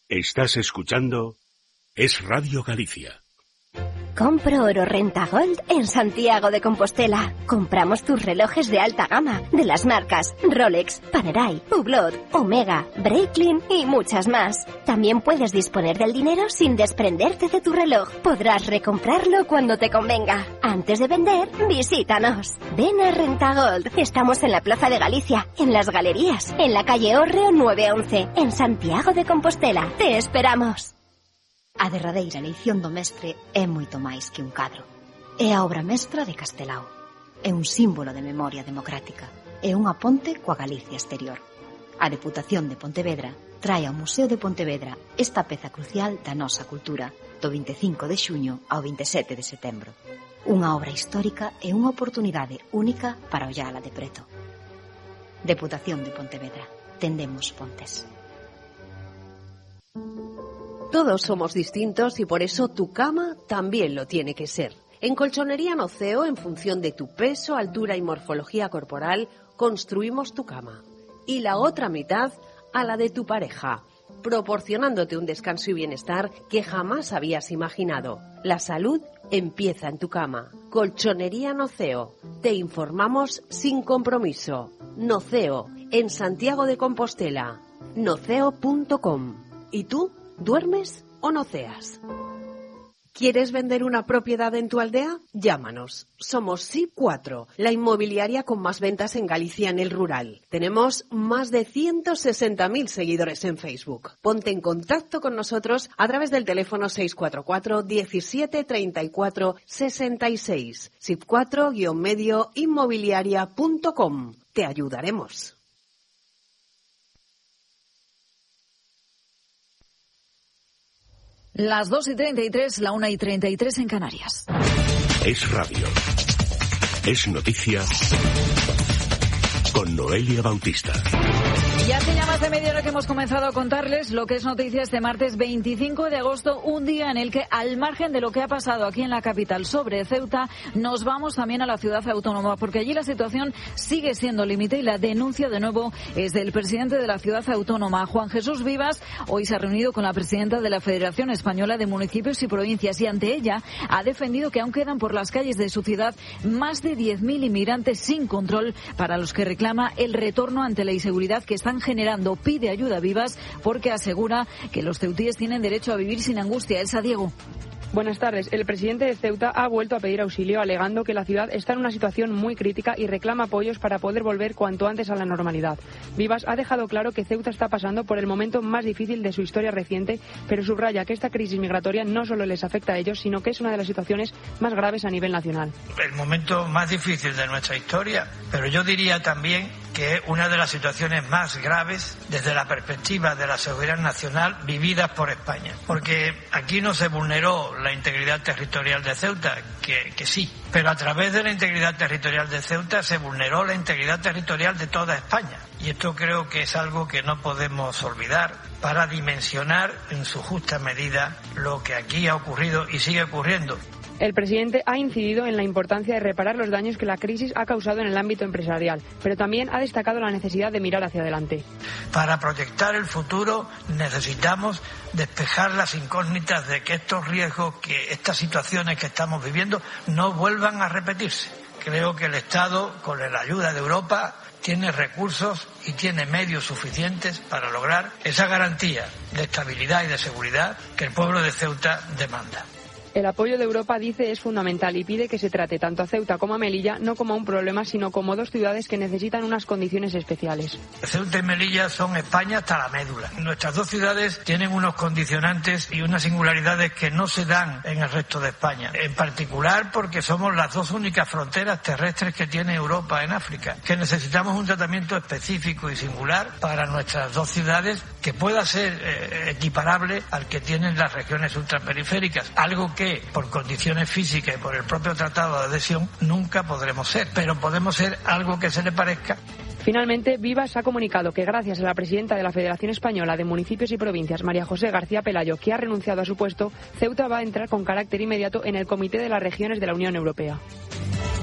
Estás escuchando Es Radio Galicia. Compro oro Renta Gold en Santiago de Compostela. Compramos tus relojes de alta gama, de las marcas Rolex, Panerai, Hublot, Omega, Breitling y muchas más. También puedes disponer del dinero sin desprenderte de tu reloj. Podrás recomprarlo cuando te convenga. Antes de vender, visítanos. Ven a Renta Gold. Estamos en la Plaza de Galicia, en las Galerías, en la calle Hórreo nueve once, en Santiago de Compostela. Te esperamos. A derradeira eleición do mestre é moito máis que un cadro. É a obra mestra de Castelao. É un símbolo de memoria democrática. É unha ponte coa Galicia exterior. A Deputación de Pontevedra trae ao Museo de Pontevedra esta peza crucial da nosa cultura do vinte e cinco de xuño ao vinte e sete de setembro. Unha obra histórica e unha oportunidade única para ollala de preto. Deputación de Pontevedra. Tendemos pontes. Todos somos distintos y por eso tu cama también lo tiene que ser. En Colchonería Noceo, en función de tu peso, altura y morfología corporal, construimos tu cama. Y la otra mitad a la de tu pareja, proporcionándote un descanso y bienestar que jamás habías imaginado. La salud empieza en tu cama. Colchonería Noceo. Te informamos sin compromiso. Noceo, en Santiago de Compostela. noceo punto com. ¿Y tú? ¿Duermes o noceas? ¿Quieres vender una propiedad en tu aldea? Llámanos. Somos S I P cuatro, la inmobiliaria con más ventas en Galicia en el rural. Tenemos más de ciento sesenta mil seguidores en Facebook. Ponte en contacto con nosotros a través del teléfono seis cuatro cuatro, diecisiete, treinta y cuatro, sesenta y seis. S I P cuatro guión medio inmobiliaria punto com. Te ayudaremos. Las dos y treinta y tres, la una y treinta y tres en Canarias. Es radio. Es noticia. Con Noelia Bautista. Y hace ya más de media hora que hemos comenzado a contarles lo que es noticia este martes veinticinco de agosto, un día en el que, al margen de lo que ha pasado aquí en la capital sobre Ceuta, nos vamos también a la ciudad autónoma, porque allí la situación sigue siendo límite y la denuncia de nuevo es del presidente de la ciudad autónoma, Juan Jesús Vivas. Hoy se ha reunido con la presidenta de la Federación Española de Municipios y Provincias y ante ella ha defendido que aún quedan por las calles de su ciudad más de diez mil inmigrantes sin control para los que reclama el retorno ante la inseguridad que están generando. Pide ayuda a Vivas porque asegura que los ceutíes tienen derecho a vivir sin angustia. Elsa Diego. Buenas tardes. El presidente de Ceuta ha vuelto a pedir auxilio alegando que la ciudad está en una situación muy crítica y reclama apoyos para poder volver cuanto antes a la normalidad. Vivas ha dejado claro que Ceuta está pasando por el momento más difícil de su historia reciente, pero subraya que esta crisis migratoria no solo les afecta a ellos, sino que es una de las situaciones más graves a nivel nacional. El momento más difícil de nuestra historia, pero yo diría también que es una de las situaciones más graves desde la perspectiva de la seguridad nacional vividas por España. Porque aquí no se vulneró la integridad territorial de Ceuta, que, que sí, pero a través de la integridad territorial de Ceuta se vulneró la integridad territorial de toda España. Y esto creo que es algo que no podemos olvidar para dimensionar en su justa medida lo que aquí ha ocurrido y sigue ocurriendo. El presidente ha incidido en la importancia de reparar los daños que la crisis ha causado en el ámbito empresarial, pero también ha destacado la necesidad de mirar hacia adelante. Para proyectar el futuro necesitamos despejar las incógnitas de que estos riesgos, que estas situaciones que estamos viviendo no vuelvan a repetirse. Creo que el Estado, con la ayuda de Europa, tiene recursos y tiene medios suficientes para lograr esa garantía de estabilidad y de seguridad que el pueblo de Ceuta demanda. El apoyo de Europa, dice, es fundamental y pide que se trate tanto a Ceuta como a Melilla no como a un problema, sino como dos ciudades que necesitan unas condiciones especiales. Ceuta y Melilla son España hasta la médula. Nuestras dos ciudades tienen unos condicionantes y unas singularidades que no se dan en el resto de España. En particular porque somos las dos únicas fronteras terrestres que tiene Europa en África, que necesitamos un tratamiento específico y singular para nuestras dos ciudades que pueda ser eh, equiparable al que tienen las regiones ultraperiféricas, algo que por condiciones físicas y por el propio tratado de adhesión nunca podremos ser, pero podemos ser algo que se le parezca. Finalmente, Vivas ha comunicado que gracias a la presidenta de la Federación Española de Municipios y Provincias, María José García Pelayo, que ha renunciado a su puesto, Ceuta va a entrar con carácter inmediato en el Comité de las Regiones de la Unión Europea.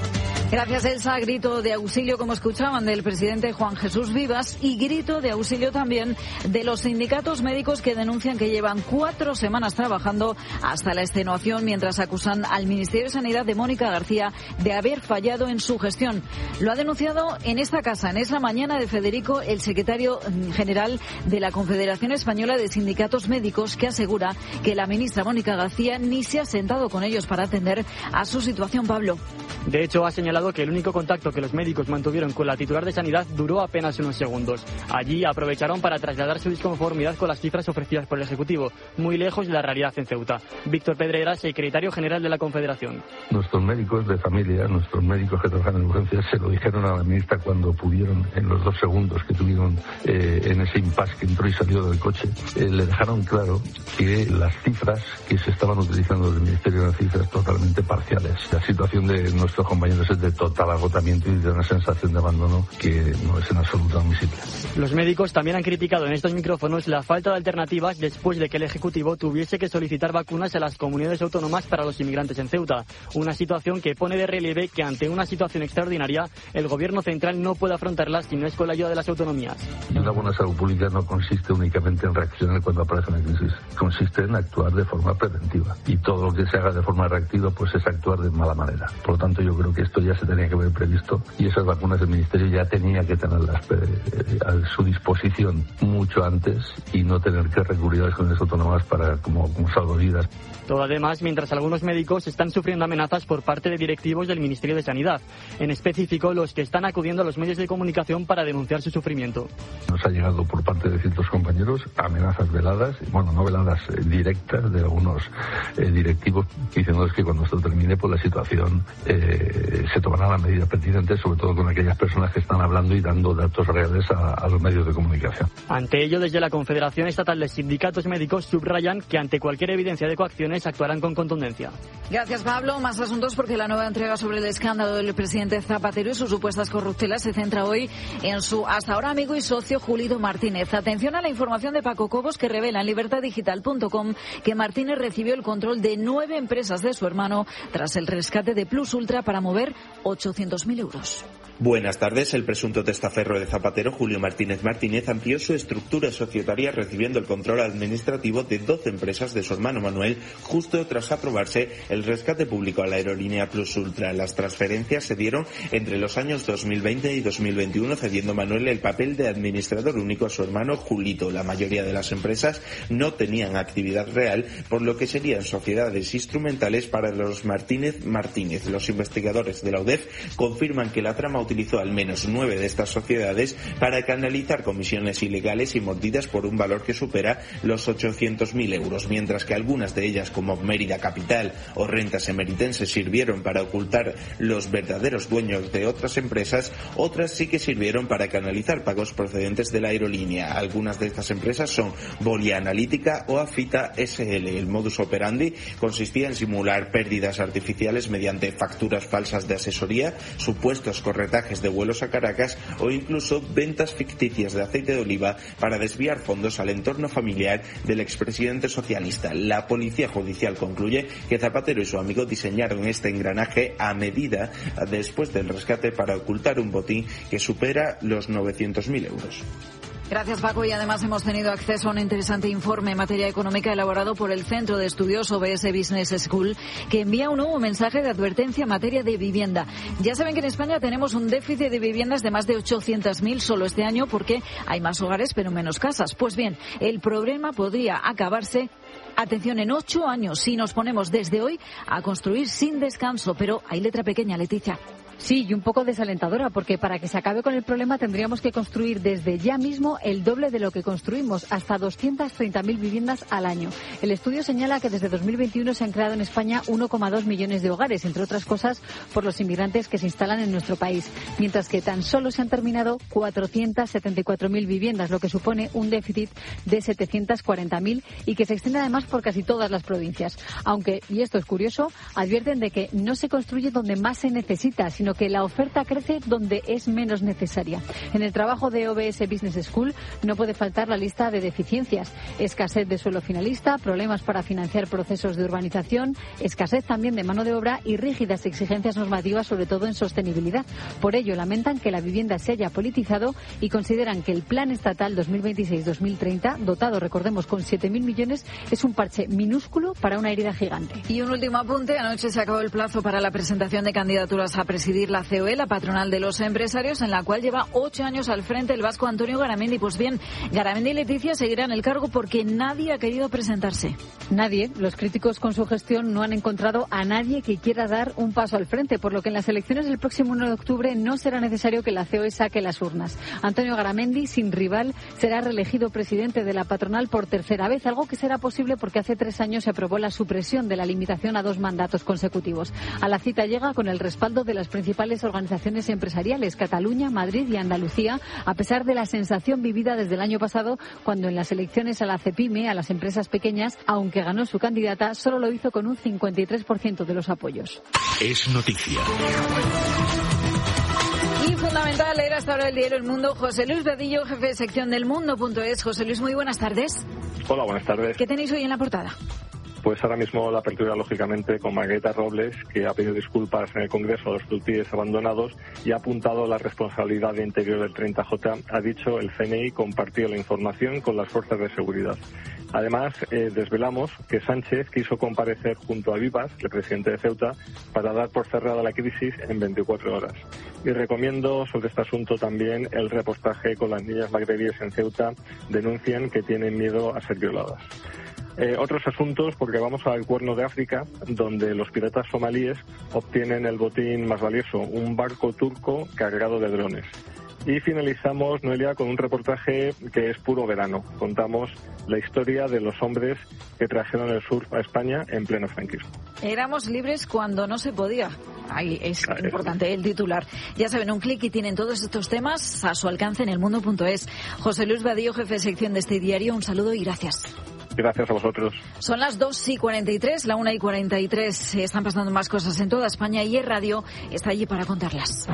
Gracias, Elsa. Grito de auxilio, como escuchaban, del presidente Juan Jesús Vivas, y grito de auxilio también de los sindicatos médicos que denuncian que llevan cuatro semanas trabajando hasta la extenuación mientras acusan al Ministerio de Sanidad de Mónica García de haber fallado en su gestión. Lo ha denunciado en esta casa, en Es la Mañana de Federico, el secretario general de la Confederación Española de Sindicatos Médicos, que asegura que la ministra Mónica García ni se ha sentado con ellos para atender a su situación. Pablo. De hecho, ha señalado que el único contacto que los médicos mantuvieron con la titular de Sanidad duró apenas unos segundos. Allí aprovecharon para trasladar su disconformidad con las cifras ofrecidas por el Ejecutivo, muy lejos de la realidad en Ceuta. Víctor Pedrera, secretario general de la Confederación. Nuestros médicos de familia, nuestros médicos que trabajan en urgencias, se lo dijeron a la ministra cuando pudieron, en los dos segundos que tuvieron eh, en ese impasse que entró y salió del coche, eh, le dejaron claro que las cifras que se estaban utilizando del Ministerio eran cifras totalmente parciales. La situación de nuestros compañeros es de total agotamiento y de una sensación de abandono que no es en absoluto admisible. Los médicos también han criticado en estos micrófonos la falta de alternativas después de que el Ejecutivo tuviese que solicitar vacunas a las comunidades autónomas para los inmigrantes en Ceuta. Una situación que pone de relieve que ante una situación extraordinaria el Gobierno central no puede afrontarla si no es con la ayuda de las autonomías. Una buena salud pública no consiste únicamente en reaccionar cuando aparece una crisis, consiste en actuar de forma preventiva. Y todo lo que se haga de forma reactiva pues es actuar de mala manera. Por lo tanto, yo creo que esto ya se tenía que haber previsto y esas vacunas del Ministerio ya tenía que tenerlas eh, a su disposición mucho antes y no tener que recurrir a las comunidades autónomas para como, como salvavidas. Todo además mientras algunos médicos están sufriendo amenazas por parte de directivos del Ministerio de Sanidad, en específico los que están acudiendo a los medios de comunicación para denunciar su sufrimiento. Nos ha llegado por parte de ciertos compañeros amenazas veladas, bueno, no veladas, eh, directas de algunos eh, directivos diciéndoles que cuando esto termine pues la situación eh, se tomarán las medidas pertinentes, sobre todo con aquellas personas que están hablando y dando datos reales a, a los medios de comunicación. Ante ello, desde la Confederación Estatal de Sindicatos Médicos subrayan que ante cualquier evidencia de coacciones actuarán con contundencia. Gracias, Pablo. Más asuntos porque la nueva entrega sobre el escándalo del presidente Zapatero y sus supuestas corruptelas se centra hoy en su hasta ahora amigo y socio Julito Martínez. Atención a la información de Paco Cobos que revela en libertad digital punto com que Martínez recibió el control de nueve empresas de su hermano tras el rescate de Plus Ultra para mover ochocientos mil euros. Buenas tardes. El presunto testaferro de Zapatero, Julio Martínez Martínez, amplió su estructura societaria recibiendo el control administrativo de doce empresas de su hermano Manuel justo tras aprobarse el rescate público a la aerolínea Plus Ultra. Las transferencias se dieron entre los años dos mil veinte y dos mil veintiuno, cediendo Manuel el papel de administrador único a su hermano Julito. La mayoría de las empresas no tenían actividad real, por lo que serían sociedades instrumentales para los Martínez Martínez. Los investigadores de la U D E F confirman que la trama utilizó al menos nueve de estas sociedades para canalizar comisiones ilegales y mordidas por un valor que supera los ochocientos mil euros, mientras que algunas de ellas, como Mérida Capital o Rentas Emeritenses, sirvieron para ocultar los verdaderos dueños de otras empresas, otras sí que sirvieron para canalizar pagos procedentes de la aerolínea. Algunas de estas empresas son Volia Analítica o Afita S L. El modus operandi consistía en simular pérdidas artificiales mediante facturas falsas de asesoría, supuestos corretajes de vuelos a Caracas o incluso ventas ficticias de aceite de oliva para desviar fondos al entorno familiar del expresidente socialista. La Policía Judicial concluye que Zapatero y su amigo diseñaron este engranaje a medida después del rescate para ocultar un botín que supera los novecientos mil euros. Gracias, Paco. Y además hemos tenido acceso a un interesante informe en materia económica elaborado por el Centro de Estudios O B S Business School, que envía un nuevo mensaje de advertencia en materia de vivienda. Ya saben que en España tenemos un déficit de viviendas de más de ochocientos mil solo este año porque hay más hogares pero menos casas. Pues bien, el problema podría acabarse, atención, en ocho años si nos ponemos desde hoy a construir sin descanso. Pero hay letra pequeña, Leticia. Sí, y un poco desalentadora, porque para que se acabe con el problema tendríamos que construir desde ya mismo el doble de lo que construimos, hasta doscientas treinta mil viviendas al año. El estudio señala que desde dos mil veintiuno se han creado en España uno coma dos millones de hogares, entre otras cosas por los inmigrantes que se instalan en nuestro país, mientras que tan solo se han terminado cuatrocientas setenta y cuatro mil viviendas, lo que supone un déficit de setecientas cuarenta mil y que se extiende además por casi todas las provincias. Aunque, y esto es curioso, advierten de que no se construye donde más se necesita, sino sino que la oferta crece donde es menos necesaria. En el trabajo de O B S Business School no puede faltar la lista de deficiencias. Escasez de suelo finalista, problemas para financiar procesos de urbanización, escasez también de mano de obra y rígidas exigencias normativas, sobre todo en sostenibilidad. Por ello, lamentan que la vivienda se haya politizado y consideran que el Plan Estatal dos mil veintiséis dos mil treinta, dotado, recordemos, con siete mil millones, es un parche minúsculo para una herida gigante. Y un último apunte. Anoche se acabó el plazo para la presentación de candidaturas a presidir la C O E, la patronal de los empresarios, en la cual lleva ocho años al frente el vasco Antonio Garamendi. Pues bien, Garamendi y Leticia seguirán el cargo porque nadie ha querido presentarse. Nadie. Los críticos con su gestión no han encontrado a nadie que quiera dar un paso al frente, por lo que en las elecciones del próximo uno de octubre no será necesario que la C O E saque las urnas. Antonio Garamendi, sin rival, será reelegido presidente de la patronal por tercera vez, algo que será posible porque hace tres años se aprobó la supresión de la limitación a dos mandatos consecutivos. A la cita llega con el respaldo de las principales organizaciones empresariales, Cataluña, Madrid y Andalucía, a pesar de la sensación vivida desde el año pasado, cuando en las elecciones a la CEPIME, a las empresas pequeñas, aunque ganó su candidata, solo lo hizo con un cincuenta y tres por ciento de los apoyos. Es noticia. Y fundamental leer hasta ahora el diario El Mundo. José Luis Vadillo, jefe de sección del Mundo punto es. José Luis, muy buenas tardes. Hola, buenas tardes. ¿Qué tenéis hoy en la portada? Pues ahora mismo la apertura, lógicamente, con Margarita Robles, que ha pedido disculpas en el Congreso a los cultivos abandonados y ha apuntado la responsabilidad de Interior del treinta J. Ha dicho el C N I compartió la información con las fuerzas de seguridad. Además, eh, desvelamos que Sánchez quiso comparecer junto a Vivas, el presidente de Ceuta, para dar por cerrada la crisis en veinticuatro horas. Y recomiendo sobre este asunto también el reportaje con las niñas magrebíes en Ceuta, denuncian que tienen miedo a ser violadas. Eh, otros asuntos, porque vamos al Cuerno de África, donde los piratas somalíes obtienen el botín más valioso, un barco turco cargado de drones. Y finalizamos, Noelia, con un reportaje que es puro verano. Contamos la historia de los hombres que trajeron el surf a España en pleno franquismo. Éramos libres cuando no se podía. Ahí es ah, importante el titular. Ya saben, un clic y tienen todos estos temas a su alcance en el mundo punto es. José Luis Vadillo, jefe de sección de este diario, un saludo y gracias. Gracias a vosotros. Son las dos y cuarenta y tres, la una y cuarenta y tres. Están pasando más cosas en toda España y el radio está allí para contarlas.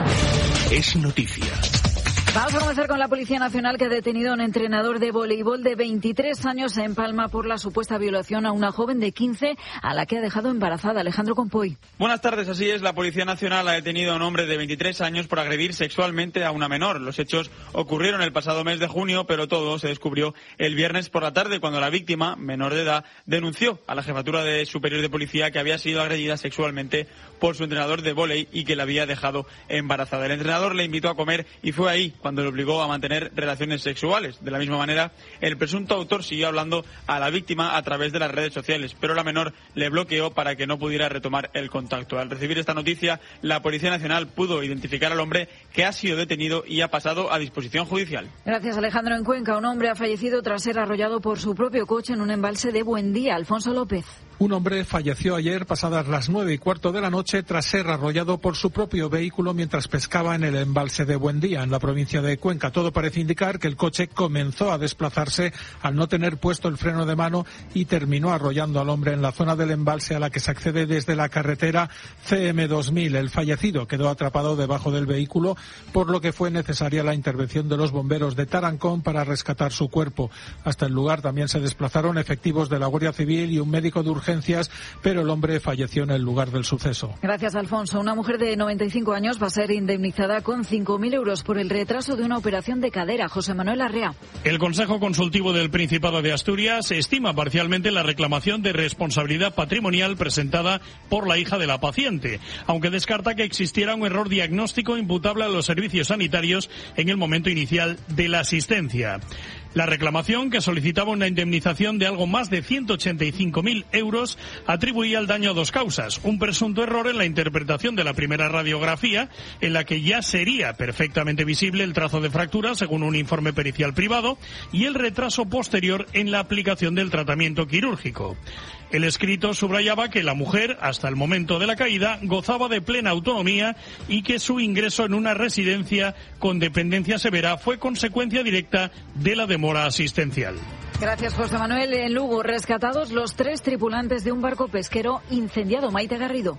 Es noticia. Vamos a comenzar con la Policía Nacional, que ha detenido a un entrenador de voleibol de veintitrés años en Palma por la supuesta violación a una joven de quince a la que ha dejado embarazada. Alejandro Compoy. Buenas tardes, así es. La Policía Nacional ha detenido a un hombre de veintitrés años por agredir sexualmente a una menor. Los hechos ocurrieron el pasado mes de junio, pero todo se descubrió el viernes por la tarde, cuando la víctima, menor de edad, denunció a la Jefatura de Superior de Policía que había sido agredida sexualmente por su entrenador de vóley y que la había dejado embarazada. El entrenador le invitó a comer y fue ahí cuando le obligó a mantener relaciones sexuales. De la misma manera, el presunto autor siguió hablando a la víctima a través de las redes sociales, pero la menor le bloqueó para que no pudiera retomar el contacto. Al recibir esta noticia, la Policía Nacional pudo identificar al hombre, que ha sido detenido y ha pasado a disposición judicial. Gracias, Alejandro. En Cuenca, un hombre ha fallecido tras ser arrollado por su propio coche en un embalse de Buendía. Alfonso López. Un hombre falleció ayer pasadas las nueve y cuarto de la noche tras ser arrollado por su propio vehículo mientras pescaba en el embalse de Buendía, en la provincia de Cuenca. Todo parece indicar que el coche comenzó a desplazarse al no tener puesto el freno de mano y terminó arrollando al hombre en la zona del embalse a la que se accede desde la carretera C M dos mil. El fallecido quedó atrapado debajo del vehículo, por lo que fue necesaria la intervención de los bomberos de Tarancón para rescatar su cuerpo. Hasta el lugar también se desplazaron efectivos de la Guardia Civil y un médico de urgencias, pero el hombre falleció en el lugar del suceso. Gracias, Alfonso. Una mujer de noventa y cinco años va a ser indemnizada con cinco mil euros por el retraso de una operación de cadera. José Manuel Arrea. El Consejo Consultivo del Principado de Asturias estima parcialmente la reclamación de responsabilidad patrimonial presentada por la hija de la paciente, aunque descarta que existiera un error diagnóstico imputable a los servicios sanitarios en el momento inicial de la asistencia. La reclamación, que solicitaba una indemnización de algo más de ciento ochenta y cinco mil euros, atribuía el daño a dos causas: un presunto error en la interpretación de la primera radiografía, en la que ya sería perfectamente visible el trazo de fractura según un informe pericial privado, y el retraso posterior en la aplicación del tratamiento quirúrgico. El escrito subrayaba que la mujer, hasta el momento de la caída, gozaba de plena autonomía y que su ingreso en una residencia con dependencia severa fue consecuencia directa de la demora asistencial. Gracias, José Manuel. En Lugo, rescatados los tres tripulantes de un barco pesquero incendiado. Maite Garrido.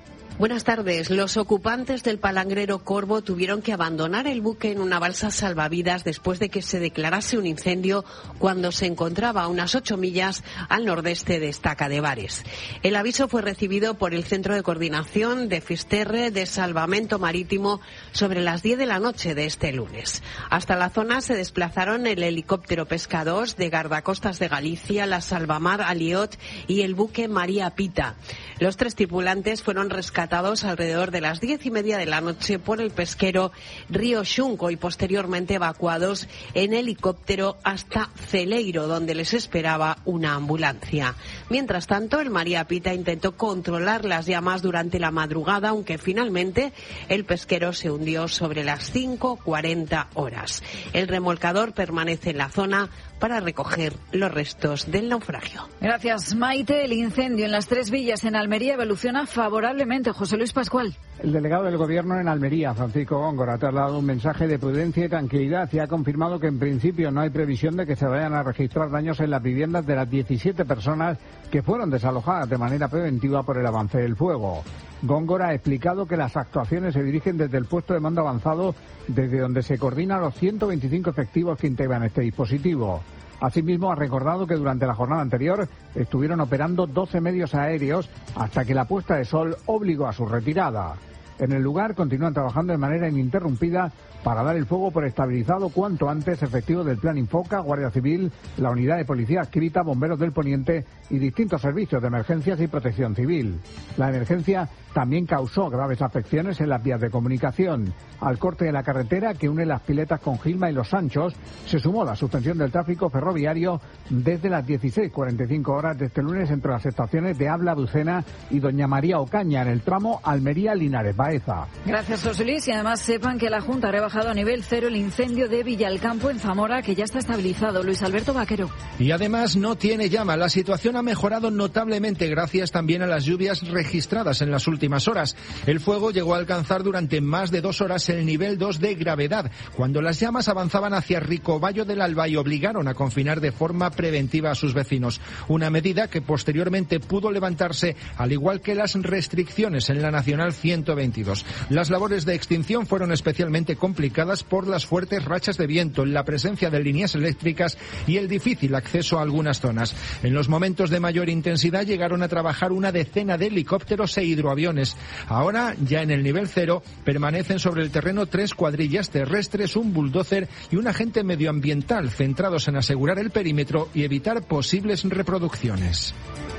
Buenas tardes. Los ocupantes del palangrero Corvo tuvieron que abandonar el buque en una balsa salvavidas después de que se declarase un incendio cuando se encontraba a unas ocho millas al nordeste de Estaca de Bares. El aviso fue recibido por el Centro de Coordinación de Fisterre de Salvamento Marítimo sobre las diez de la noche de este lunes. Hasta la zona se desplazaron el helicóptero Pesca dos de Guardacostas de Galicia, la Salvamar Aliot y el buque María Pita. Los tres tripulantes fueron rescatados alrededor de las diez y media de la noche por el pesquero Río Xunco y posteriormente evacuados en helicóptero hasta Celeiro, donde les esperaba una ambulancia. Mientras tanto, el María Pita intentó controlar las llamas durante la madrugada, aunque finalmente el pesquero se hundió sobre las cinco cuarenta horas. El remolcador permanece en la zona para recoger los restos del naufragio. Gracias, Maite. El incendio en las Tres Villas en Almería evoluciona favorablemente. José Luis Pascual. El delegado del Gobierno en Almería, Francisco Góngora, ha trasladado un mensaje de prudencia y tranquilidad y ha confirmado que en principio no hay previsión de que se vayan a registrar daños en las viviendas de las diecisiete personas que fueron desalojadas de manera preventiva por el avance del fuego. Góngora ha explicado que las actuaciones se dirigen desde el puesto de mando avanzado, desde donde se coordinan los ciento veinticinco efectivos que integran este dispositivo. Asimismo, ha recordado que durante la jornada anterior estuvieron operando doce medios aéreos hasta que la puesta de sol obligó a su retirada. En el lugar continúan trabajando de manera ininterrumpida para dar el fuego por estabilizado cuanto antes efectivos del Plan Infoca, Guardia Civil, la Unidad de Policía Adscrita, Bomberos del Poniente y distintos servicios de emergencias y protección civil. La emergencia también causó graves afecciones en las vías de comunicación. Al corte de la carretera que une las Piletas con Gilma y Los Sanchos se sumó la suspensión del tráfico ferroviario desde las dieciséis cuarenta y cinco horas de este lunes entre las estaciones de Abla, Bucena y Doña María Ocaña en el tramo Almería-Linares Baeza. Gracias, José Luis. Y además sepan que la Junta ha rebajado a nivel cero el incendio de Villalcampo en Zamora, que ya está estabilizado. Luis Alberto Vaquero. Y además no tiene llama. La situación ha mejorado notablemente gracias también a las lluvias registradas en las últimas horas. El fuego llegó a alcanzar durante más de dos horas el nivel dos de gravedad, cuando las llamas avanzaban hacia Ricoballo del Alba y obligaron a confinar de forma preventiva a sus vecinos. Una medida que posteriormente pudo levantarse, al igual que las restricciones en la Nacional ciento veintidós. Las labores de extinción fueron especialmente complicadas por las fuertes rachas de viento, la presencia de líneas eléctricas y el difícil acceso a algunas zonas. En los momentos de mayor intensidad llegaron a trabajar una decena de helicópteros e hidroaviones. Ahora, ya en el nivel cero, permanecen sobre el terreno tres cuadrillas terrestres, un bulldozer y un agente medioambiental centrados en asegurar el perímetro y evitar posibles reproducciones.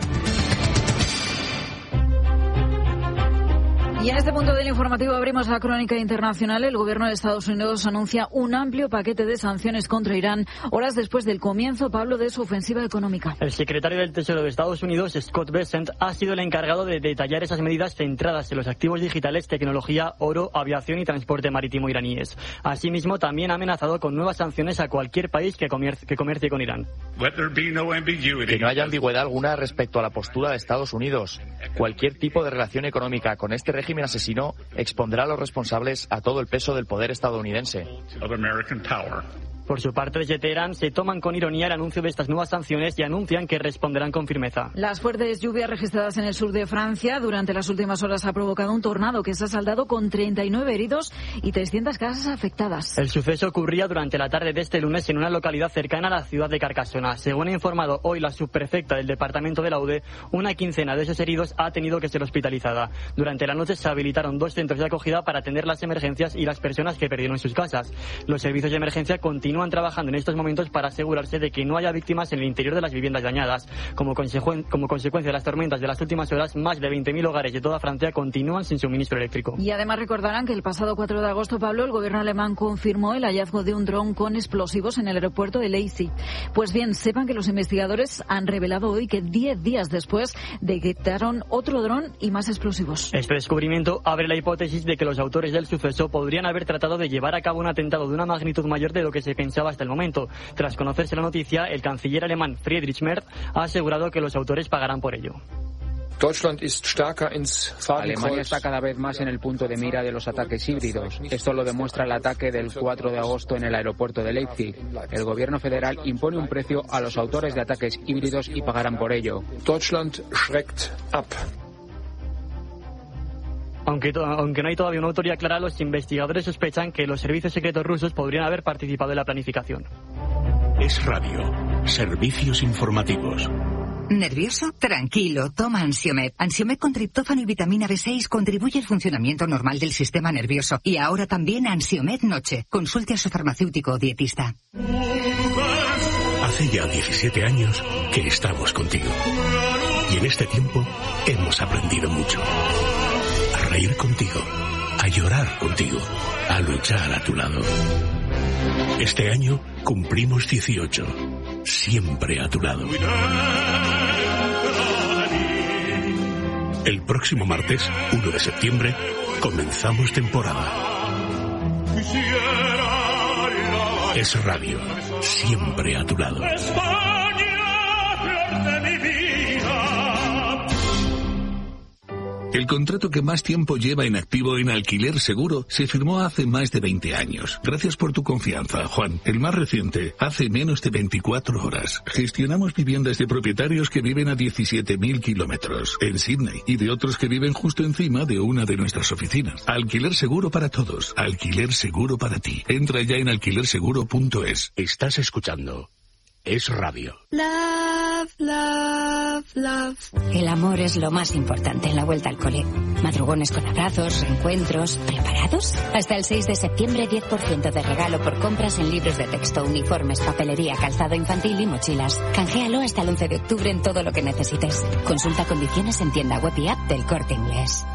Y en este punto del informativo abrimos la crónica internacional. El gobierno de Estados Unidos anuncia un amplio paquete de sanciones contra Irán horas después del comienzo, Pablo, de su ofensiva económica. El secretario del Tesoro de Estados Unidos, Scott Bessent, ha sido el encargado de detallar esas medidas centradas en los activos digitales, tecnología, oro, aviación y transporte marítimo iraníes. Asimismo, también ha amenazado con nuevas sanciones a cualquier país que comercie, que comercie con Irán. Que no haya ambigüedad alguna respecto a la postura de Estados Unidos. Cualquier tipo de relación económica con este régimen asesino expondrá a los responsables a todo el peso del poder estadounidense. Por su parte, desde Teherán se toman con ironía el anuncio de estas nuevas sanciones y anuncian que responderán con firmeza. Las fuertes lluvias registradas en el sur de Francia durante las últimas horas ha provocado un tornado que se ha saldado con treinta y nueve heridos y trescientas casas afectadas. El suceso ocurría durante la tarde de este lunes en una localidad cercana a la ciudad de Carcassona. Según ha informado hoy la subprefecta del departamento de Laude, una quincena de esos heridos ha tenido que ser hospitalizada. Durante la noche se habilitaron dos centros de acogida para atender las emergencias y las personas que perdieron sus casas. Los servicios de emergencia continúan Continúan trabajando en estos momentos para asegurarse de que no haya víctimas en el interior de las viviendas dañadas. Como, consecu- como consecuencia de las tormentas de las últimas horas, más de veinte mil hogares de toda Francia continúan sin suministro eléctrico. Y además recordarán que el pasado cuatro de agosto, Pablo, el gobierno alemán confirmó el hallazgo de un dron con explosivos en el aeropuerto de Leipzig. Pues bien, sepan que los investigadores han revelado hoy que diez días después detectaron otro dron y más explosivos. Este descubrimiento abre la hipótesis de que los autores del suceso podrían haber tratado de llevar a cabo un atentado de una magnitud mayor de lo que se pensaba hasta el momento. Tras conocerse la noticia, el canciller alemán Friedrich Merz ha asegurado que los autores pagarán por ello. Alemania está cada vez más en el punto de mira de los ataques híbridos. Esto lo demuestra el ataque del cuatro de agosto en el aeropuerto de Leipzig. El gobierno federal impone un precio a los autores de ataques híbridos y pagarán por ello. Aunque, to- aunque no hay todavía una autoría clara, los investigadores sospechan que los servicios secretos rusos podrían haber participado en la planificación. Es Radio. Servicios informativos. ¿Nervioso? Tranquilo, toma Ansiomed. Ansiomed con triptófano y vitamina B seis contribuye al funcionamiento normal del sistema nervioso. Y ahora también Ansiomed Noche. Consulte a su farmacéutico o dietista. Hace ya diecisiete años que estamos contigo. Y en este tiempo hemos aprendido mucho. A reír contigo, a llorar contigo, a luchar a tu lado. Este año cumplimos dieciocho. Siempre a tu lado. El próximo martes, uno de septiembre, comenzamos temporada. Es Radio, siempre a tu lado. El contrato que más tiempo lleva en activo en Alquiler Seguro se firmó hace más de veinte años. Gracias por tu confianza, Juan. El más reciente, hace menos de veinticuatro horas. Gestionamos viviendas de propietarios que viven a diecisiete mil kilómetros en Sydney y de otros que viven justo encima de una de nuestras oficinas. Alquiler Seguro para todos. Alquiler Seguro para ti. Entra ya en alquiler seguro punto es. Estás escuchando Es Radio. Love, love, love. El amor es lo más importante en la vuelta al cole. Madrugones con abrazos, reencuentros. ¿Preparados? Hasta el seis de septiembre, diez por ciento de regalo por compras en libros de texto, uniformes, papelería, calzado infantil y mochilas. Canjealo hasta el once de octubre en todo lo que necesites. Consulta condiciones en tienda web y app del Corte Inglés.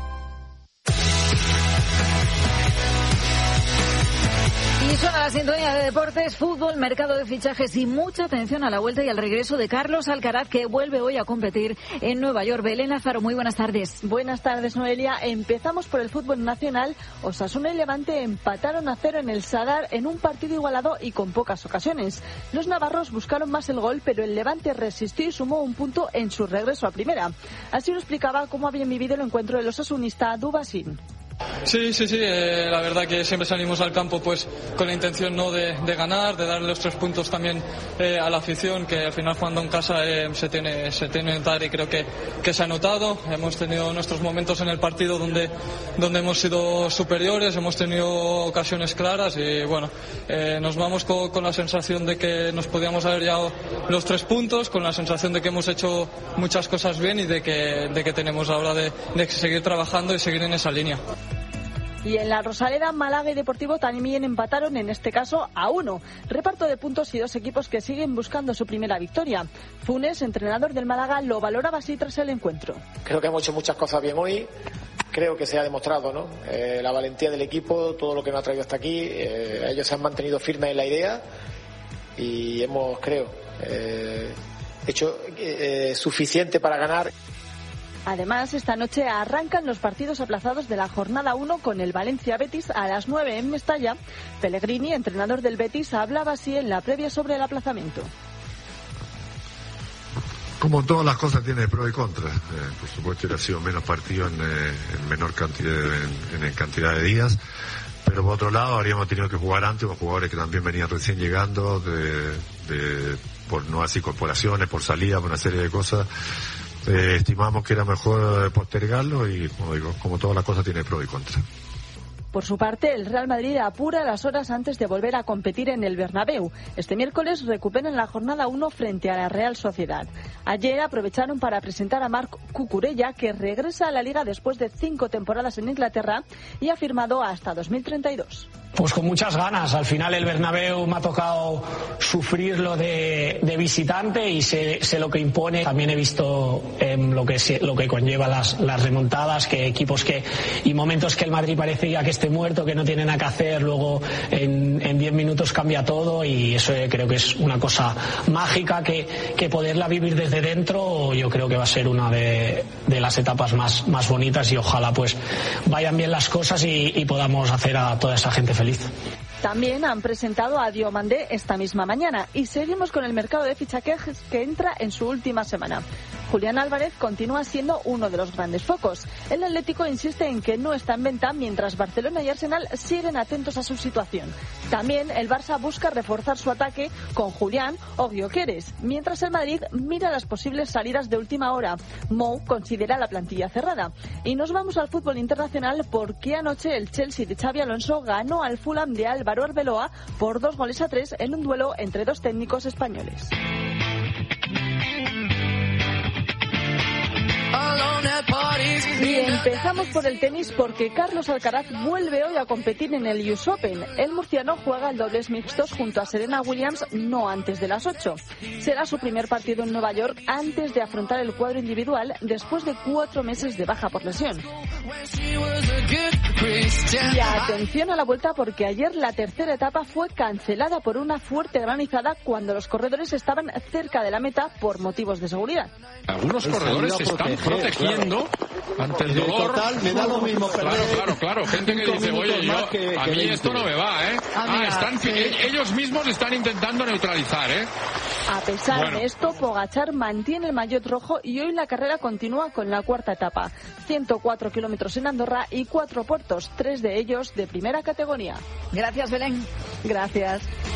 Y suena la sintonía de deportes, fútbol, mercado de fichajes y mucha atención a la vuelta y al regreso de Carlos Alcaraz, que vuelve hoy a competir en Nueva York. Belén Lázaro, muy buenas tardes. Buenas tardes, Noelia. Empezamos por el fútbol nacional. Osasuna y Levante empataron a cero en el Sadar en un partido igualado y con pocas ocasiones. Los navarros buscaron más el gol, pero el Levante resistió y sumó un punto en su regreso a primera. Así lo explicaba cómo habían vivido el encuentro del osasunista Dubasín. Sí, sí, sí, eh, la verdad que siempre salimos al campo pues con la intención no de, de ganar, de darle los tres puntos también eh, a la afición, que al final jugando en casa eh, se tiene se tiene que notar y creo que, que se ha notado. Hemos tenido nuestros momentos en el partido donde, donde hemos sido superiores, hemos tenido ocasiones claras y bueno, eh, nos vamos con, con la sensación de que nos podíamos haber llevado los tres puntos, con la sensación de que hemos hecho muchas cosas bien y de que, de que tenemos ahora de, de seguir trabajando y seguir en esa línea. Y en la Rosaleda, Málaga y Deportivo también empataron, en este caso a uno. Reparto de puntos y dos equipos que siguen buscando su primera victoria. Funes, entrenador del Málaga, lo valoraba así tras el encuentro. Creo que hemos hecho muchas cosas bien hoy. Creo que se ha demostrado, ¿no? Eh, la valentía del equipo, todo lo que nos ha traído hasta aquí. Eh, ellos se han mantenido firmes en la idea y hemos, creo, eh, hecho eh, suficiente para ganar. Además, esta noche arrancan los partidos aplazados de la jornada uno con el Valencia-Betis a las nueve en Mestalla. Pellegrini, entrenador del Betis, hablaba así en la previa sobre el aplazamiento. Como todas las cosas tiene pro y contra. Eh, por supuesto, hubiera sido menos partido en, eh, en menor cantidad de, en, en cantidad de días. Pero por otro lado, habríamos tenido que jugar antes con jugadores que también venían recién llegando, de, de, por nuevas incorporaciones, por salida, por una serie de cosas. Eh, estimamos que era mejor postergarlo y, como digo, como todas las cosas tiene pro y contra. Por su parte, el Real Madrid apura las horas antes de volver a competir en el Bernabéu. Este miércoles recuperan la jornada uno frente a la Real Sociedad. Ayer aprovecharon para presentar a Marc Cucurella, que regresa a la Liga después de cinco temporadas en Inglaterra y ha firmado hasta dos mil treinta y dos. Pues con muchas ganas. Al final el Bernabéu me ha tocado sufrirlo de, de visitante y sé, sé lo que impone. También he visto eh, lo que lo que conlleva las, las remontadas, que equipos que y momentos que el Madrid parecía que esté muerto, que no tiene nada que hacer, luego en, en diez minutos cambia todo y eso creo que es una cosa mágica que, que poderla vivir desde dentro yo creo que va a ser una de, de las etapas más, más bonitas y ojalá pues vayan bien las cosas y, y podamos hacer a toda esa gente feliz. También han presentado a Diomandé esta misma mañana y seguimos con el mercado de fichajes que entra en su última semana. Julián Álvarez continúa siendo uno de los grandes focos. El Atlético insiste en que no está en venta, mientras Barcelona y Arsenal siguen atentos a su situación. También el Barça busca reforzar su ataque con Julián o Gyökeres, mientras el Madrid mira las posibles salidas de última hora. Mou considera la plantilla cerrada. Y nos vamos al fútbol internacional porque anoche el Chelsea de Xabi Alonso ganó al Fulham de Álvaro Arbeloa por dos goles a tres en un duelo entre dos técnicos españoles. Y empezamos por el tenis porque Carlos Alcaraz vuelve hoy a competir en el U S Open. El murciano juega el dobles mixtos junto a Serena Williams no antes de las ocho. Será su primer partido en Nueva York antes de afrontar el cuadro individual después de cuatro meses de baja por lesión. Y atención a la vuelta porque ayer la tercera etapa fue cancelada por una fuerte granizada cuando los corredores estaban cerca de la meta por motivos de seguridad. Algunos corredores se están protegiendo claro. ante el dolor. Total, me da lo mismo claro, claro, claro. Gente que dice, oye, yo, que, a que mí veinte. Esto no me va, ¿eh? Ah, ah mira, están, sí. Ellos mismos están intentando neutralizar, ¿eh? A pesar bueno. de esto, Pogačar mantiene el maillot rojo y hoy la carrera continúa con la cuarta etapa. ciento cuatro kilómetros en Andorra y cuatro puertos, tres de ellos de primera categoría. Gracias, Belén. Gracias.